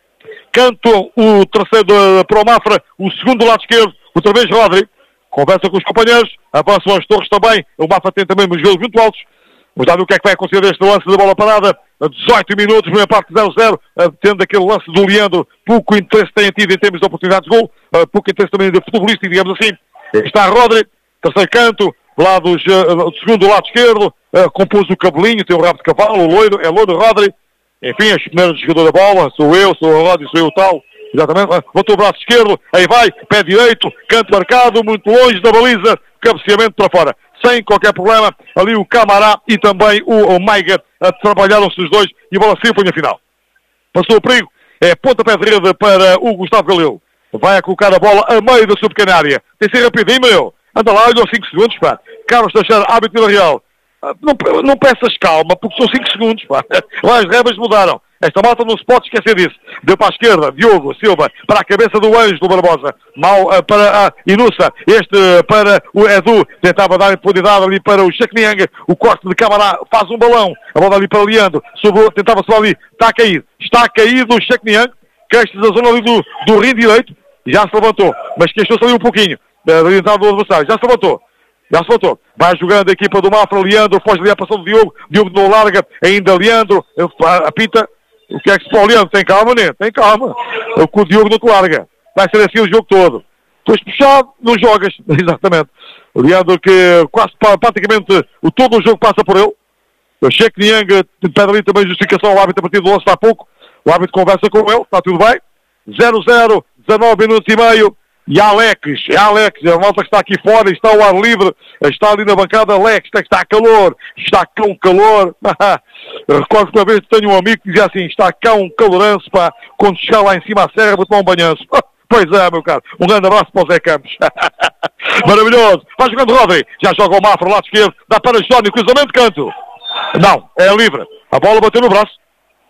Canto o terceiro de, para o Mafra, o segundo do lado esquerdo, outra vez Rodri. Conversa com os companheiros, avançam as torres também. O Mafra tem também uns joelhos muito altos. Vamos lá ver o que é que vai acontecer deste lance de bola parada. dezoito minutos, primeira parte zero zero, tendo aquele lance do Leandro, pouco interesse tem tido em termos de oportunidades de gol, pouco interesse também de futebolista, digamos assim. Está Rodri, terceiro canto, lados, uh, segundo do lado esquerdo, uh, compôs o cabelinho, tem o rabo de cavalo, o loiro, é loiro Rodri. Enfim, as primeiras jogador da bola, sou eu, sou o Rodri, sou eu o tal. Exatamente, botou o braço esquerdo, aí vai, pé direito, canto marcado, muito longe da baliza, cabeceamento para fora. Sem qualquer problema, ali o Camará e também o, o Maiga trabalharam-se os dois e a bola saiu para a final. Passou o perigo, é pontapé de rede para o Gustavo Galeu. Vai a colocar a bola a meio da sua pequena área. Tem que ser rapidinho, meu. Anda lá, olha os cinco segundos, pá. Carlos Teixeira, árbitro Vila Real. Não, não peças calma, porque são cinco segundos, pá. Lá as regras mudaram. Esta malta não se pode esquecer disso. Deu para a esquerda, Diogo Silva, para a cabeça do Anjo do Barbosa. Mal uh, para a Inussa. Este uh, para o Edu. Tentava dar profundidade ali para o Sheik Niang. O corte de Camará faz um balão. A bola ali para o Leandro. Subiu, tentava subir ali. Está caído. Está caído o Sheik Niang. Queixa da zona ali do, do rim direito. Já se levantou. Mas queixou-se ali um pouquinho. Da entrada do adversário. Já se levantou. Já se voltou. Vai jogando a equipa do Mafra. Leandro foge ali a passão do Diogo. Diogo não larga. Ainda Leandro. Apita. O que é que se pode, Leandro? Tem calma, né? Tem calma. O o Diogo não te larga. Vai ser assim o jogo todo. Depois puxado, não jogas. Exatamente. O Leandro que quase praticamente o, todo o jogo passa por ele. O Sheik Niang pede ali também justificação ao árbitro a partir do lance há pouco. O árbitro conversa com ele. Está tudo bem. zero zero. dezanove minutos e meio. E Alex, Alex, a malta que está aqui fora, está ao ar livre, está ali na bancada, Alex, está calor, está cá um calor. Recordo que uma vez tenho um amigo que dizia assim, está cá um caloranço, pá, quando chegar lá em cima à serra vou tomar um banhanço. Pois é, meu caro, um grande abraço para o Zé Campos. Maravilhoso, vai jogando Rodri, já joga o Mafra, lado esquerdo, dá para Johnny, cruzamento de canto. Não, é livre, a bola bateu no braço.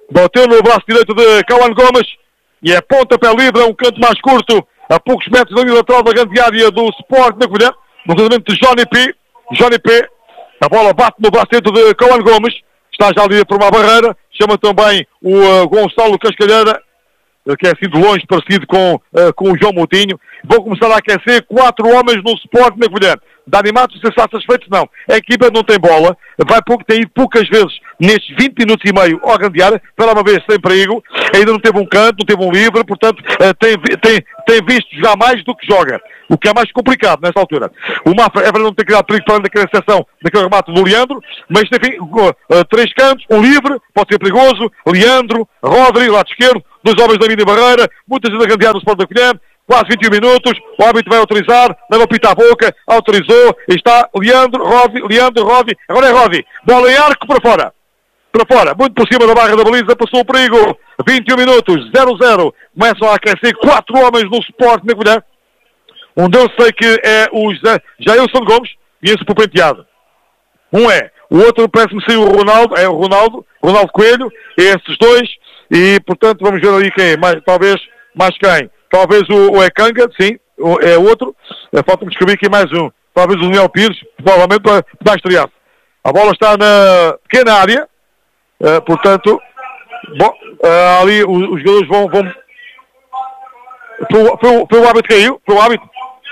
bateu no braço direito de Cauã Gomes, e é pontapé livre, é um canto mais curto, a poucos metros da linha lateral da grande área do Sport na Covilhã, no cruzamento de Johnny P. Johnny P. A bola bate no braço direito de Cauã Gomes, está já ali por uma barreira, chama também o uh, Gonçalo Cascalheira, que é assim de longe parecido com, uh, com o João Moutinho. Vão começar a aquecer quatro homens no Sport na Covilhã. De animados, se está satisfeitos, não. A equipa não tem bola, vai pouco, tem ido poucas vezes nestes vinte minutos e meio ao grande área, pela uma vez sem perigo, ainda não teve um canto, não teve um livre, portanto uh, tem, tem, tem visto jogar mais do que joga, o que é mais complicado nesta altura. O Mafra é verdade não ter criado perigo para além daquela exceção, daquele remate do Leandro, mas enfim, uh, três cantos, um livre, pode ser perigoso, Leandro, Rodri, lado esquerdo, dois homens da mini barreira, muita gente a grande área no Sport da Covilhã, quase vinte e um minutos, o árbitro vai autorizar, leva o pito à boca, autorizou, está Leandro, Rodri, Leandro, Rodri, agora é Rodri, bola em arco para fora, para fora, muito por cima da barra da baliza, passou o perigo, vinte e um minutos, zero a zero, começam a aquecer quatro homens no Sport na Covilhã, um deles sei que é o Jailson Gomes, conheço por penteado, um é, o outro parece-me ser o Ronaldo, é o Ronaldo, Ronaldo Coelho, esses dois, e portanto vamos ver ali quem, mais, talvez mais quem. Talvez o, o Ekanga, sim, o, é outro. Falta-me descobrir aqui mais um. Talvez o Daniel Pires, provavelmente para, para estrear. A bola está na pequena área. Uh, portanto, bom, uh, ali os, os jogadores vão... vão... Foi, foi, foi o árbitro que caiu? Foi o árbitro?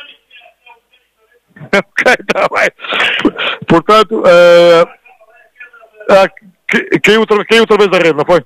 Ok, está bem. Portanto, uh, uh, caiu, outra, caiu outra vez da rede, não foi?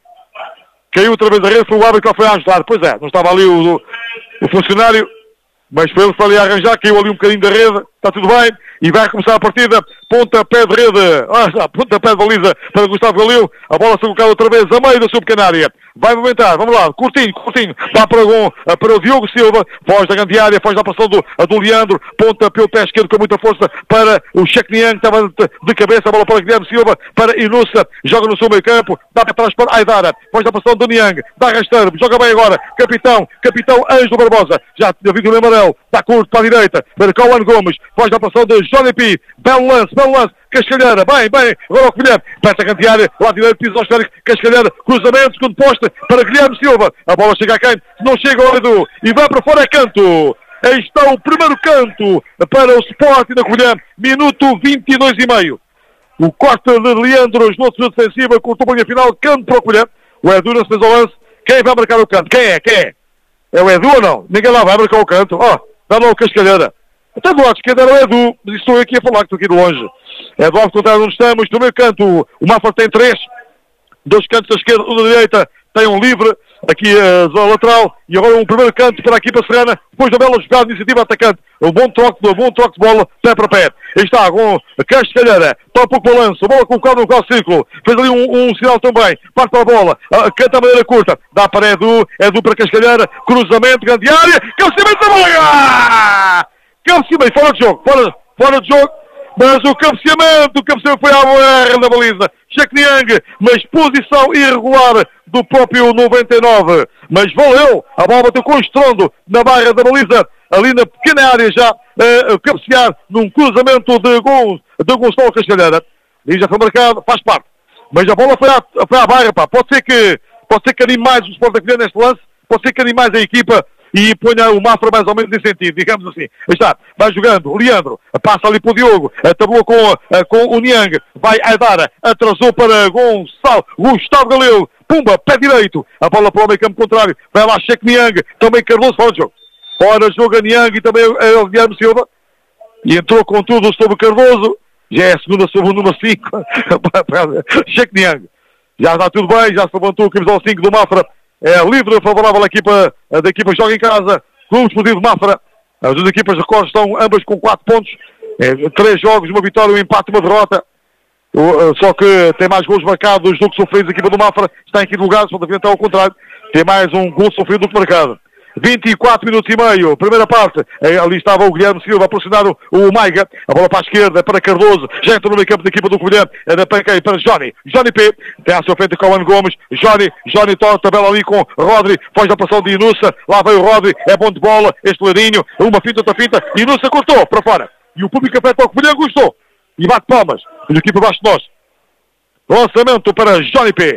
Caiu outra vez a rede, foi o árbitro que foi a ajudar. Pois é, não estava ali o, o funcionário, mas foi ele que foi ali a arranjar, caiu ali um bocadinho da rede, está tudo bem, e vai começar a partida, pontapé de rede, ah, está, pontapé de baliza para Gustavo Galil, a bola se colocada outra vez a meio da sua pequena área, vai movimentar, vamos lá, curtinho, curtinho, dá para o, para o Diogo Silva, foge da grande área, foge da pressão do, do Leandro, pontapé o pé esquerdo com muita força para o Checnian, que estava de, de cabeça, a bola para Guilherme Silva, para Inusa, joga no seu meio campo, dá para trás para Aidara, foge da pressão do Niang, dá rasteiro, joga bem agora, capitão, capitão Ângelo Barbosa, já tinha vindo o amarelo, está curto para a direita, para Cauã Gomes, foge da pressão de Johnny P, belo lance, belo lance, Cascalheira, bem, bem, agora o Guilherme, peça a grande área, lá direito, piso ao histórico, Cascalheira, cruzamento, segundo poste, para Guilherme Silva, a bola chega a quem? Não chega ao Edu, e vai para fora, é canto, aí está o primeiro canto para o Sport na Covilhã, minuto vinte e dois e meio, o corte de Leandro, no outro defensiva, cortou para a linha final, canto para o Covilhã, o Edu não se fez ao lance, quem vai marcar o canto? Quem é? Quem é? É o Edu ou não? Ninguém lá vai marcar o canto, ó, oh, dá lá o Cascalheira. Até do lado esquerdo era o Edu, mas estou aqui a falar, que estou aqui de longe. É do lado contrário onde estamos, no meio canto, o Mafra tem três, dois cantos da esquerda, um da direita, tem um livre, aqui a zona lateral, e agora um primeiro canto para a equipa serrana, depois da bela jogada de iniciativa atacante, um bom troque, um bom troque de bola, pé para pé. Aí está, com Cascalheira, toca o balanço, a bola colocada no qual círculo, fez ali um, um sinal também, parte para a bola, uh, canta a maneira curta, dá para Edu, Edu para Cascalheira, cruzamento, grande área, cabeceamento da bola! Cabeceamento, fora de jogo, fora, fora de jogo, mas o cabeceamento, o cabeceamento foi à barra da baliza, Checniang, mas posição irregular do próprio noventa e nove, mas valeu, a bola bateu com estrondo na barra da baliza, ali na pequena área já, uh, cabecear num cruzamento de, Gon, de Gonçalo Cascalheira, e já foi marcado, faz parte, mas a bola foi à, foi à barra, pá. Pode ser que, pode ser que anime mais o Sport da Covilhã neste lance, pode ser que anime mais a equipa, e ponha o Mafra mais ou menos nesse sentido, digamos assim. Aí está, vai jogando, Leandro, passa ali para o Diogo, tabua com, com o Niang, vai Aidara, atrasou para Gonçalo, Gustavo Galil, pumba, pé direito, a bola para o meio campo contrário, vai lá Cheque Niang, também Cardoso, fora de jogo. Fora de jogo a Niang e também o Guilherme Silva, e entrou com tudo sobre o Cardoso, já é a segunda sobre o número cinco, Cheque Niang. Já está tudo bem, já se levantou o camisola cinco do Mafra, é livre, favorável à equipa, da equipa joga em casa, Clube Esportivo de Mafra. As duas equipas de Record estão ambas com quatro pontos, é, três jogos, uma vitória, um empate e uma derrota. O, só que tem mais gols marcados do que sofridos. A equipa do Mafra está em quinto lugar, só deve estar ao contrário, tem mais um gol sofrido do que marcado. vinte e quatro minutos e meio, primeira parte, ali estava o Guilherme Silva a pressionar o, o Maiga, a bola para a esquerda, para Cardoso, já entrou no meio campo da equipa do Covilhã, é para quem? Para Johnny, Johnny P, tem à sua frente Cauã Gomes, Johnny, Johnny toca a tabela ali com Rodri, foge da passão de Inusa, lá veio o Rodri, é bom de bola, este ladinho, uma finta, outra finta, Inusa cortou para fora, e o público aperta o Covilhã, gostou, e bate palmas, e a equipa abaixo de nós, lançamento para Johnny P,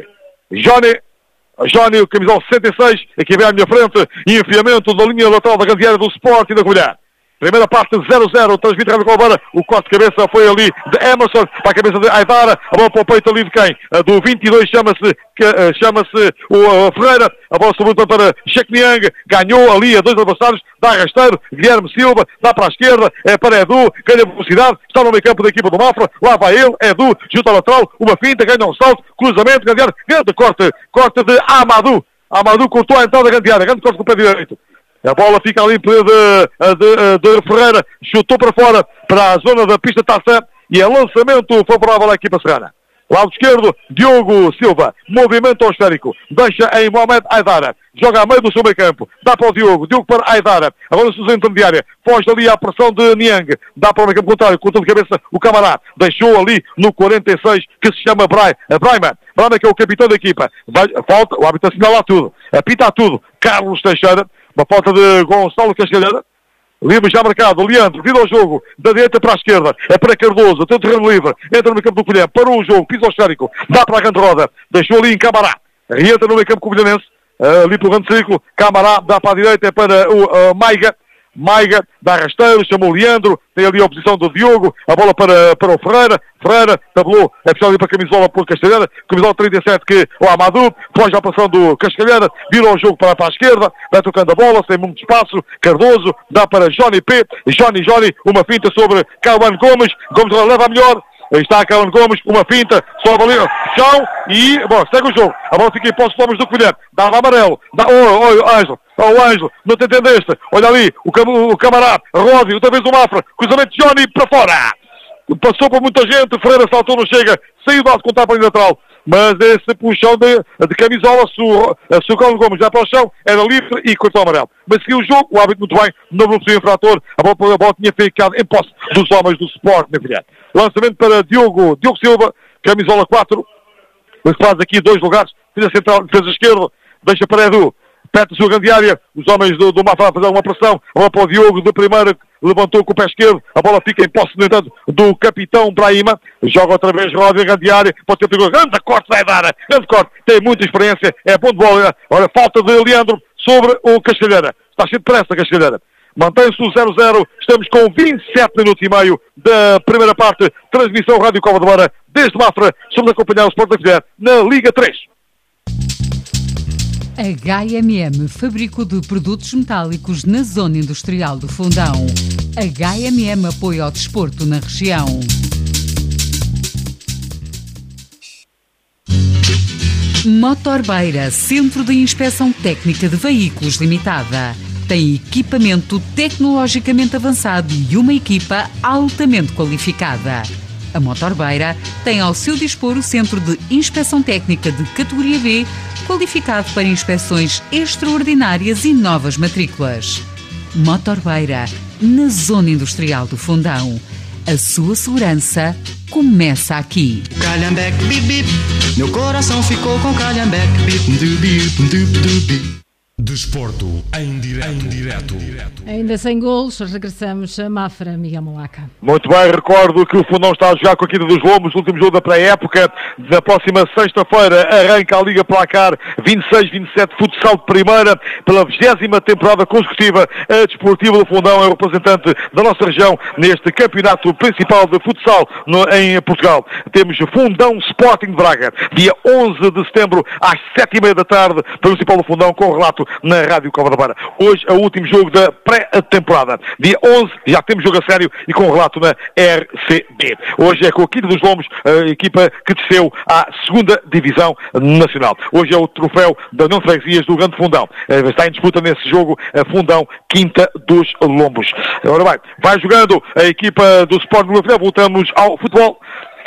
Johnny, Johnny, o camisão sessenta e seis, aqui vem à minha frente, enfiamento da linha lateral da grande área do Sporting da Covilhã. Primeira parte zero zero, transmite Rádio Colabora, o corte de cabeça foi ali de Emerson, para a cabeça de Aidara, a bola para o peito ali de quem? Do vinte e dois chama-se chama-se o uh, Ferreira, a bola sobretudo para Sheik Niang, ganhou ali a dois adversários, dá rasteiro, Guilherme Silva, dá para a esquerda, é para Edu, ganha velocidade, está no meio campo da equipa do Mafra, lá vai ele, Edu, junto ao lateral, uma finta, ganha um salto, cruzamento, grande área, grande corte, corte de Amadou, Amadou cortou a entrada da grande área, grande corte com o pé direito. A bola fica ali de, de, de, de Ferreira, chutou para fora, para a zona da pista taça, e é lançamento favorável à equipa serrana. Lado esquerdo, Diogo Silva, movimento ao esférico, deixa em Mohamed Aidara, joga a meio do seu meio campo, dá para o Diogo, Diogo para Aidara, agora na sua intermediária, foge ali à pressão de Niang, dá para o meio campo contrário, cortou de cabeça o Camará, deixou ali no quarenta e seis, que se chama Brai, Braiman, Braiman que é o capitão da equipa, vai, falta, o árbitro assinala tudo, apita tudo, Carlos Teixeira, uma falta de Gonçalo Cascalheira, livre já marcado, Leandro, vira ao jogo, da direita para a esquerda, é para Cardoso, tem o terreno livre, entra no meio campo do Covilhã, parou o jogo, pisa ao esférico, dá para a grande roda, deixou ali em Camará, reentra no meio campo covilhanense, ali pelo grande círculo, Camará, dá para a direita, é para o uh, Maiga, Maiga, dá rasteiro, chamou Leandro, tem ali a oposição do Diogo, a bola para, para o Ferreira, Ferreira, tabelou, é puxado ali para a camisola por Castelheira, camisola trinta e sete que o Amadou, foge à pressão do Castelheira, vira o jogo para, para a esquerda, vai tocando a bola, sem muito espaço, Cardoso, dá para Johnny P, Johnny, Johnny, uma finta sobre Cauã Gomes, Gomes agora leva a melhor, aí está Cauã Gomes, uma finta, sobe ali, chão, e, bom, segue o jogo, a bola fica em posse dos homens do Covilhã, dá-lhe amarelo, dá, oh, oh, Ângelo, oh, o Ângelo, não te entendeste, olha ali, o, cam o Camará, Rodi, outra vez o Mafra, cruzamento de Johnny para fora, passou por muita gente, Ferreira saltou, não chega, saiu do alto com tapa ali lateral, mas esse puxão de, de camisola, se o Cauã Gomes já para o chão, era livre e cortou o amarelo. Mas seguiu o jogo, o árbitro muito bem, não beneficiou o infrator, a bola, a bola tinha ficado em posse dos homens do Sport na Covilhã. Lançamento para Diogo, Diogo Silva, camisola quatro, mas faz aqui dois lugares, defesa central, defesa esquerda, deixa para Edu, perto da sua grande área, os homens do, do Mafra a fazer uma pressão, a bola para o Diogo, de primeira, levantou com o pé esquerdo, a bola fica em posse, no entanto, do capitão Brahima, joga outra vez, roda em grande área, pode ter perigo, grande corte vai dar, grande corte, tem muita experiência, é bom de bola, olha, falta de Leandro sobre o Castelheira, está cheio de pressa Castelheira, mantém-se o zero zero, estamos com vinte e sete minutos e meio da primeira parte, transmissão Rádio Cova de Beira, desde Mafra, estamos a acompanhar o Sport da Covilhã na Liga três.
H M M, fabrico de produtos metálicos na zona industrial do Fundão. H M M apoia ao desporto na região. Motor Beira, Centro de Inspeção Técnica de Veículos Limitada. Tem equipamento tecnologicamente avançado e uma equipa altamente qualificada. A Motor Beira tem ao seu dispor o Centro de Inspeção Técnica de categoria B, qualificado para inspeções extraordinárias e novas matrículas. Motor Beira, na Zona Industrial do Fundão. A sua segurança começa aqui.
Calhambeque, bip, bip. Meu coração ficou com Calhambeque, bip, du, bip, du, du, bip.
Desporto em direto. em direto.
Ainda sem golos, regressamos a Mafra, Miguel Malaca.
Muito bem, recordo que o Fundão está a jogar com a Quinta dos Lombos, o último jogo da pré-época. Na próxima sexta-feira arranca a Liga Placar vinte e seis vinte e sete, futsal de primeira, pela vigésima temporada consecutiva. A Desportiva do Fundão é o representante da nossa região neste campeonato principal de futsal no, em Portugal. Temos Fundão Sporting de Braga, dia onze de setembro, às sete e meia da tarde, principal do Fundão, com relato na Rádio Cova da Beira. Hoje é o último jogo da pré-temporada. Dia onze, já temos jogo a sério e com relato na R C B. Hoje é com a Quinta dos Lombos, a equipa que desceu à segunda Divisão Nacional. Hoje é o troféu da União de Freguesias do Grande Fundão. Está em disputa nesse jogo a Fundão Quinta dos Lombos. Agora vai, vai jogando a equipa do Sport do Fundão. Voltamos ao futebol.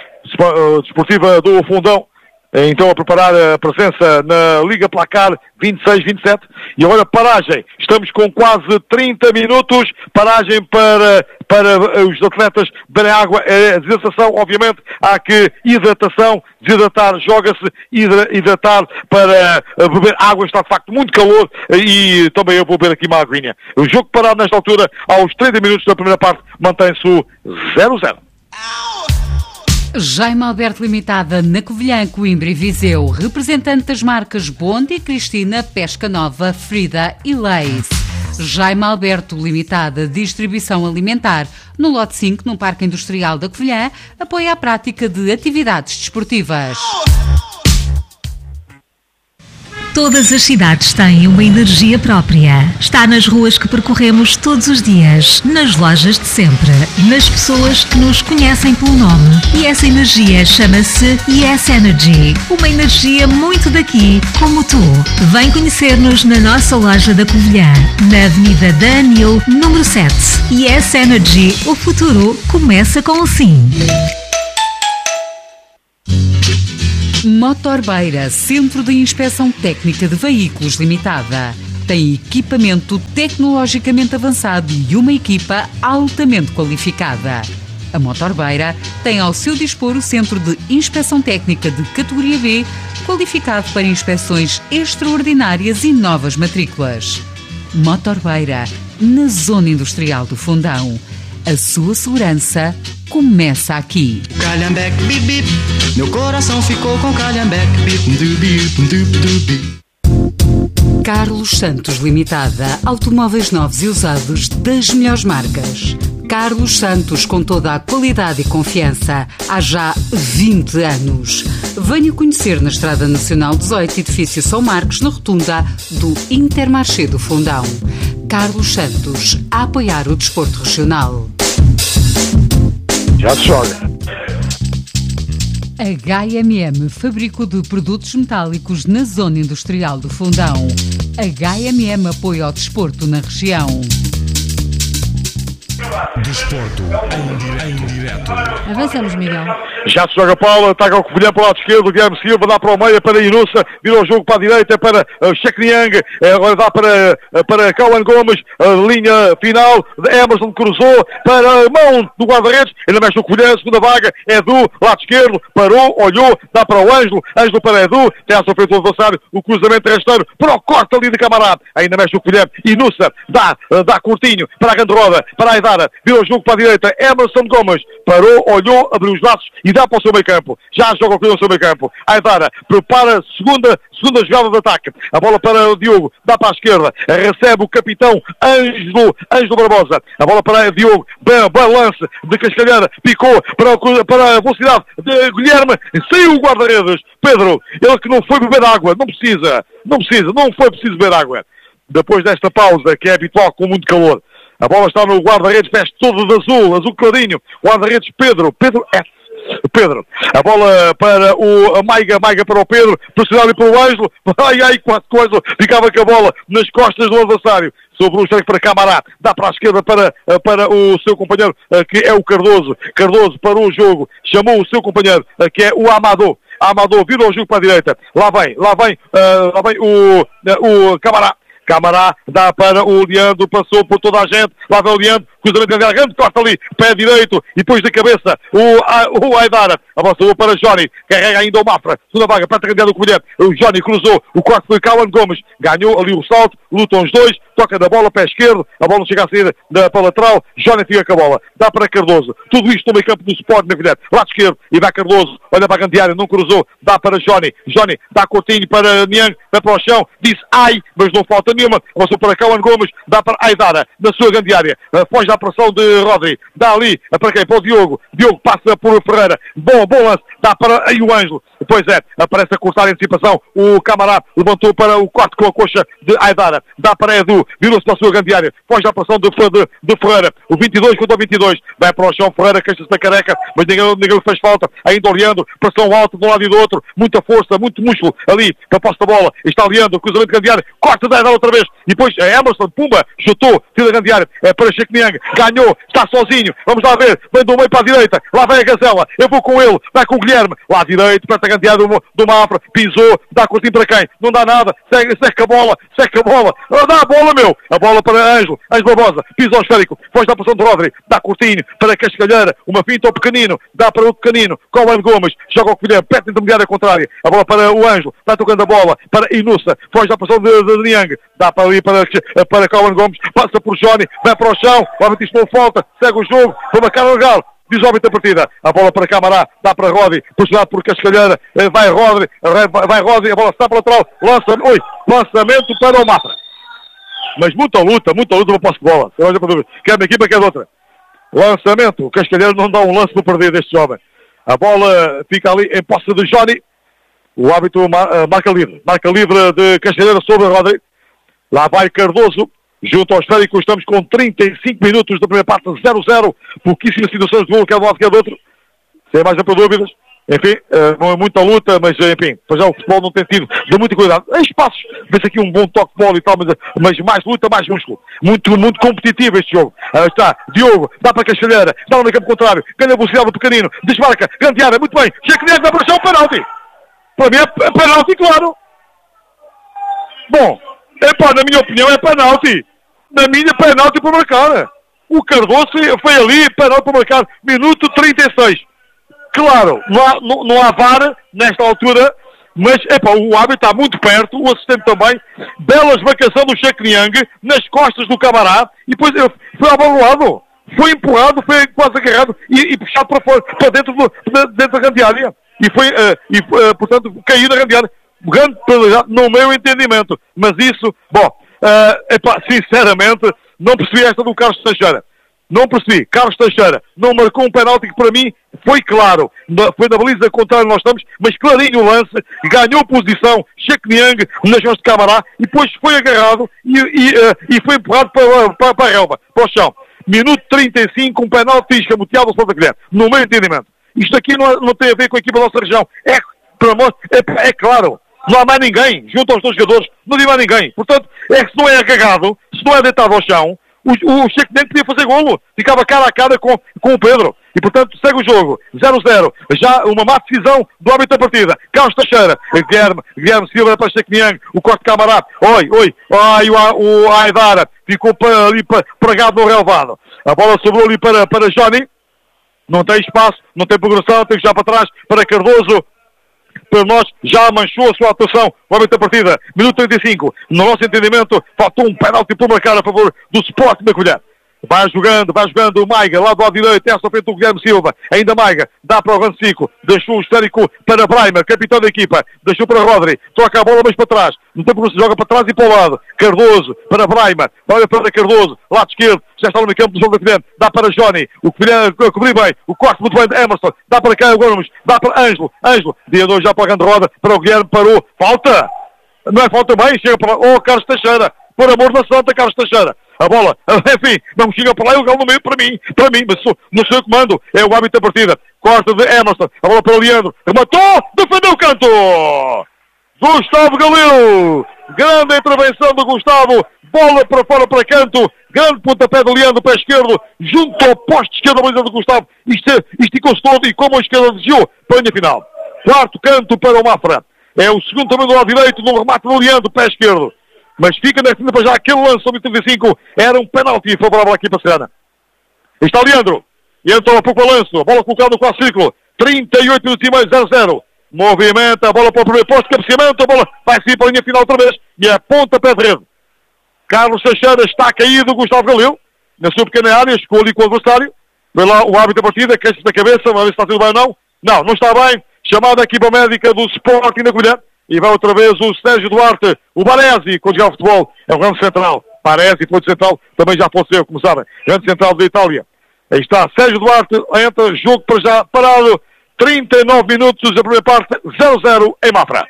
Desportiva do Fundão. Então a preparar a presença na Liga Placar vinte e seis vinte e sete. E agora paragem. Estamos com quase trinta minutos. Paragem para, para os atletas beberem água. É desidratação, obviamente. Há que hidratação. Desidratar, joga-se. Hidratar para beber água. Está de facto muito calor. E também eu vou beber aqui uma aguinha. O jogo parado nesta altura, aos trinta minutos da primeira parte, mantém-se o zero zero.
Jaime Alberto Limitada na Covilhã, Coimbra e Viseu. Representante das marcas Bond e Cristina, Pesca Nova, Frida e Lace. Jaime Alberto Limitada, distribuição alimentar. No lote cinco, no Parque Industrial da Covilhã, apoia a prática de atividades desportivas.
Todas as cidades têm uma energia própria. Está nas ruas que percorremos todos os dias, nas lojas de sempre, nas pessoas que nos conhecem pelo nome. E essa energia chama-se Yes Energy. Uma energia muito daqui, como tu. Vem conhecer-nos na nossa loja da Covilhã, na Avenida da Anil, número sete. Yes Energy. O futuro começa com o sim.
Motor Beira, Centro de Inspeção Técnica de Veículos Limitada. Tem equipamento tecnologicamente avançado e uma equipa altamente qualificada. A Motor Beira tem ao seu dispor o Centro de Inspeção Técnica de categoria B, qualificado para inspeções extraordinárias e novas matrículas. Motor Beira, na Zona Industrial do Fundão. A sua segurança começa aqui.
Calhambeque, bip, bip. Meu coração ficou com Calhambeque, bip, dubi, dubi, dubi.
Carlos Santos Limitada. Automóveis novos e usados das melhores marcas. Carlos Santos, com toda a qualidade e confiança, há já vinte anos. Venha conhecer na Estrada Nacional dezoito, edifício São Marcos, na rotunda do Intermarché do Fundão. Carlos Santos, a apoiar o desporto regional.
Já se joga.
H M M, fabrico de produtos metálicos na Zona Industrial do Fundão. H M M apoia ao desporto na região.
Desporto em direto.
Avançamos, Miguel.
Já se joga Paula, ataca o Covilhã para o lado esquerdo, Guilherme Silva dá para o meio, para Inussa, virou o jogo para a direita, para uh, Chekniang, uh, agora dá para, uh, para Cauan Gomes, uh, linha final, Emerson cruzou para a mão do guarda-redes, ainda mexe o Covilhã, segunda vaga, Edu, lado esquerdo, parou, olhou, dá para o Ângelo, Ângelo para Edu, tem à sua frente o adversário, o cruzamento rasteiro, para o corte ali de camarada, ainda mexe o Covilhã, Inussa, dá, uh, dá curtinho, para a grande roda, para a Aidara, virou o jogo para a direita, Emerson Gomes, parou, olhou, abriu os braços e dá para o seu meio campo. Já joga o Covilhã no seu meio campo. Aidara prepara a segunda, segunda jogada de ataque. A bola para o Diogo, dá para a esquerda. Recebe o capitão Ângelo, Ângelo Barbosa. A bola para o Diogo, balance de Cascalheira, picou para, o, para a velocidade de Guilherme. Saiu o guarda-redes. Pedro, ele que não foi beber água, não precisa, não precisa, não foi preciso beber água. Depois desta pausa, que é habitual com muito calor. A bola está no guarda-redes, veste todo de azul, azul clarinho. Guarda-redes Pedro, Pedro F. Pedro, a bola para o Maiga, Maiga para o Pedro, pressionado para o Ângelo, ai ai, quase coisa, ficava com a bola nas costas do adversário, sobre o estranho para Camará, dá para a esquerda para, para o seu companheiro, que é o Cardoso, Cardoso parou o jogo, chamou o seu companheiro, que é o Amador, Amador virou o jogo para a direita, lá vem, lá vem, uh, lá vem o, o Camará, Camará dá para o Leandro, passou por toda a gente, lá vem o Leandro, cruzamento de grande, corta ali, pé direito, e depois de cabeça, o, o Aidara, avançou para Johnny, carrega ainda o Mafra, segunda vaga, para a grande do Covilhã, o Johnny cruzou, o corte foi Cauan Gomes, ganhou ali o salto, lutam os dois, toca da bola, pé esquerdo, a bola chega a sair da, para a lateral, Johnny fica com a bola, dá para Cardoso, tudo isto no meio campo do Sport na Covilhã, lado esquerdo, e vai Cardoso, olha para a grande área, não cruzou, dá para Johnny, Johnny dá Coutinho para Niang, vai para o chão, disse ai, mas não falta nenhuma, avançou para Cauan Gomes, dá para Aidara, na sua grande área, foge da pressão de Rodri, dá ali, para quem? Para o Diogo, Diogo passa por Ferreira, bom, bom lance, dá para aí o Ângelo, depois é, aparece a cortar a antecipação, o Camará levantou para o corte com a coxa de Aidara, dá para Edu, virou-se para a sua grande área, foge da pressão de, de, de Ferreira, o vinte e dois contra o vinte e dois, vai para o chão, Ferreira queixa-se da careca, mas ninguém, ninguém fez falta, ainda olhando, pressão alta de um lado e do outro, muita força, muito músculo ali, para a posse da bola, está olhando, cruzamento grande área, corta da Aidara outra vez, e depois é Emerson, pumba, chutou, tira da grande área, é para Chekniang, ganhou, está sozinho, vamos lá ver, vem do meio para a direita, lá vem a Gazela, eu vou com ele, vai com o Guilherme, lá à direita, para a grande área do, do Mafra, pisou, dá curtinho para quem? Não dá nada, segue, segue a bola, segue a bola, dá a bola, meu, a bola para Ângelo, Ângelo Barbosa, pisou o esférico, foge da posição de Rodri, dá curtinho para Cascalheira, uma finta ao pequenino, dá para o pequenino, Cauan Gomes, joga o Covilhã, perto intermediária contrária, a bola para o Ângelo, vai tocando a bola para Inussa, foge da posição de, de, de Niang, dá para ali para, para Cauan Gomes, passa por Johnny, vai para o chão, obviamente isto não falta, segue o jogo, foi marcar legal, diz o árbitro da partida. A bola para Camará, dá para Rodi, pressionado por Cascalheira, vai Rodi, vai Rodi, a bola está para o lateral, lança, oi, lançamento para o Mafra. Mas muita luta, muita luta para o posse de bola. Quer uma equipa, quer outra. Lançamento, o Cascalheiro não dá um lance para perder deste jovem. A bola fica ali em posse de Johnny. O árbitro marca livre. Marca livre de Cascalheiro sobre Rodri. Lá vai Cardoso. Junto ao esférico, estamos com trinta e cinco minutos da primeira parte, zero a zero. Pouquíssimas situações de gol, quer de um lado, quer do outro. Sem mais para dúvidas. Enfim, não é muita luta, mas enfim, já o futebol não tem tido de muita qualidade. Em espaços, vê-se aqui um bom toque de bola e tal, mas, mas mais luta, mais músculo. Muito, muito competitivo este jogo. Aí está, Diogo, dá para Cascalheira, dá no campo contrário, ganha velocidade do pequenino, desmarca, grande área, muito bem. Cheque dá para o chão, penalti. Para mim é penalti, claro. Bom, é pá, na minha opinião é penalti. Na minha, penalti para marcar. O Cardoso foi ali, penalti para marcar, minuto trinta e seis. Claro, não há, não, não há V A R nesta altura, mas epá, o árbitro está muito perto, o assistente também. Bela esvacação do Sheik Niang nas costas do Camará e depois foi abalroado, foi empurrado, foi quase agarrado e, e puxado para fora, para dentro, do, dentro da grande área. E foi, uh, e, uh, portanto, caiu na grande área. Grande penalidade, no meu entendimento. Mas isso, bom, uh, epá, sinceramente, não percebi esta do Carlos Teixeira. Não percebi. Carlos Teixeira não marcou um penalti que para mim foi claro. Foi na baliza contrária nós estamos, mas clarinho o lance, ganhou posição, Sheik Niang nas mãos de Camará e depois foi agarrado e, e, uh, e foi empurrado para, para, para a relva, para o chão. Minuto trinta e cinco, um penalti escamoteado ao Santa Colher. No meu entendimento. Isto aqui não, não tem a ver com a equipa da nossa região. É, pelo amor, é, é claro. Não há mais ninguém junto aos dois jogadores. Não diz mais ninguém. Portanto, é que se não é agarrado, se não é deitado ao chão, o, o Sheik Niang podia fazer golo. Ficava cara a cara com, com o Pedro. E, portanto, segue o jogo. zero a zero. Já uma má decisão do árbitro da partida. Carlos Teixeira. Guilherme, Guilherme Silva para Sheik Niang. O corte de Camará. Oi, oi. Ai, o, o Aidara ficou para, ali para, pregado no relevado. A bola sobrou ali para, para Johnny. Não tem espaço, não tem progressão, tem que já para trás para Cardoso. Para nós, já manchou a sua atuação o árbitro da partida. Minuto trinta e cinco. No nosso entendimento, faltou um penalti por marcar a favor do Sporting da Colher. Vai jogando, vai jogando o Maiga, lá do lado direito, essa à frente do Guilherme Silva. Ainda Maiga, dá para o Rancico, deixou o histérico para Braimer, capitão da equipa. Deixou para Rodri, troca a bola mais para trás. Não tem progressão, joga para trás e para o lado. Cardoso, para Braimer, olha para Cardoso, lado esquerdo, já está no meio campo do jogo da Colher. Dá para Johnny, o que cobriu bem, o corte muito bem de Emerson. Dá para Caio Gomes, dá para Ângelo, Ângelo. Dia dois já para a grande roda, para o Guilherme, parou. Falta! Não é falta bem, chega para lá. Oh, Carlos Teixeira, por amor da santa, Carlos Teixeira. A bola, enfim, não chega para lá e o galo no meio para mim, para mim, mas sou, no seu comando, é o árbitro da partida. Corta de Emerson, a bola para o Leandro, rematou, defendeu o canto! Gustavo Galil, grande intervenção do Gustavo, bola para fora para canto, grande pontapé do Leandro, pé esquerdo, junto ao poste esquerdo da baliza do Gustavo, esticou-se todo e como a esquerda desviou, para a linha final. Quarto canto para o Mafra, é o segundo também do lado direito, no remate do Leandro, pé esquerdo. Mas fica na frente para já aquele lance sobre trinta e cinco. Era um penalti favorável aqui para a Serrana. Está o Leandro. E entrou há pouco o lanço. A bola colocada no quatro círculo. trinta e oito minutos e meio, zero a zero. Movimenta a bola para o primeiro posto. Cabeceamento. A bola vai sair para a linha final outra vez. E é ponta pé de rede. Carlos Teixeira está caído. Gustavo Galil. Na sua pequena área. Chegou ali com o adversário. Foi lá o árbitro da partida. Queixa da cabeça. Vamos ver se está tudo bem ou não. Não, não está bem. Chamada a equipa médica do Sporting da Colher. E vai outra vez o Sérgio Duarte, o Baresi, quando joga futebol, é um grande central. Baresi, foi de central, também já fosse eu, como sabem. Grande central da Itália. Aí está, Sérgio Duarte, entra, jogo para já parado. trinta e nove minutos, a primeira parte, zero a zero em Mafra.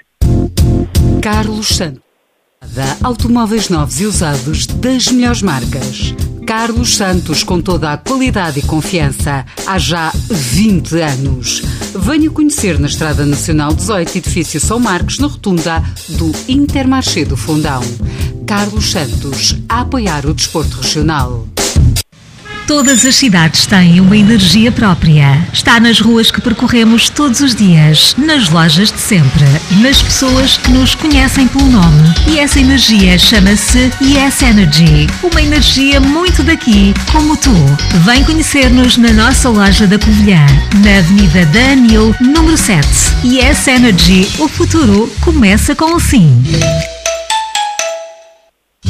Carlos Santos. Automóveis novos e usados das melhores marcas. Carlos Santos, com toda a qualidade e confiança, há já vinte anos. Venha conhecer na Estrada Nacional dezoito, edifício São Marcos, na rotunda do Intermarché do Fundão. Carlos Santos, a apoiar o desporto regional.
Todas as cidades têm uma energia própria. Está nas ruas que percorremos todos os dias, nas lojas de sempre, nas pessoas que nos conhecem pelo nome. E essa energia chama-se Yes Energy. Uma energia muito daqui, como tu. Vem conhecer-nos na nossa loja da Covilhã, na Avenida da Anil, número sete. Yes Energy. O futuro começa com o sim.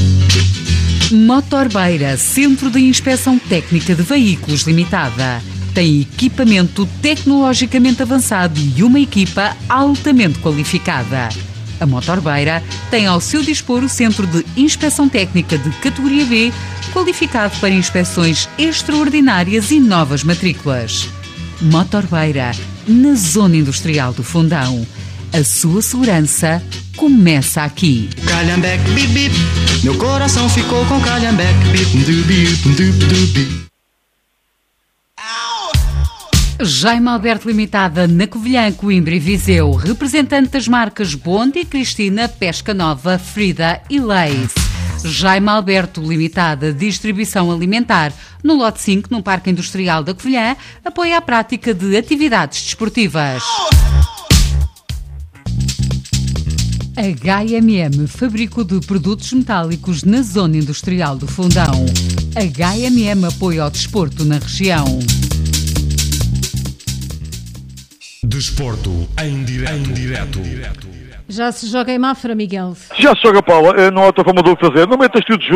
Motor Beira, Centro de Inspeção Técnica de Veículos Limitada. tem equipamento tecnologicamente avançado e uma equipa altamente qualificada. A Motor Beira tem ao seu dispor o Centro de Inspeção Técnica de categoria B, qualificado para inspeções extraordinárias e novas matrículas. Motor Beira, na Zona Industrial do Fundão. A sua segurança começa aqui.
Calhambeque, bip, bip. Meu coração ficou com Calhambeque, bip, du, bip, du, du, bip.
Jaime Alberto Limitada, na Covilhã, Coimbra e Viseu. Representante das marcas Bondi, Cristina, Pesca Nova, Frida e Leis. Jaime Alberto Limitada, distribuição alimentar. No lote cinco, no Parque Industrial da Covilhã, apoia a prática de atividades desportivas. H M M, fabrico de produtos metálicos na Zona Industrial do Fundão. H M M apoia ao desporto na região.
Desporto em direto. Em direto.
Já se joga em Mafra, Miguel?
Já se joga, Paula, não há outra forma de o fazer. Não metas tudo junto.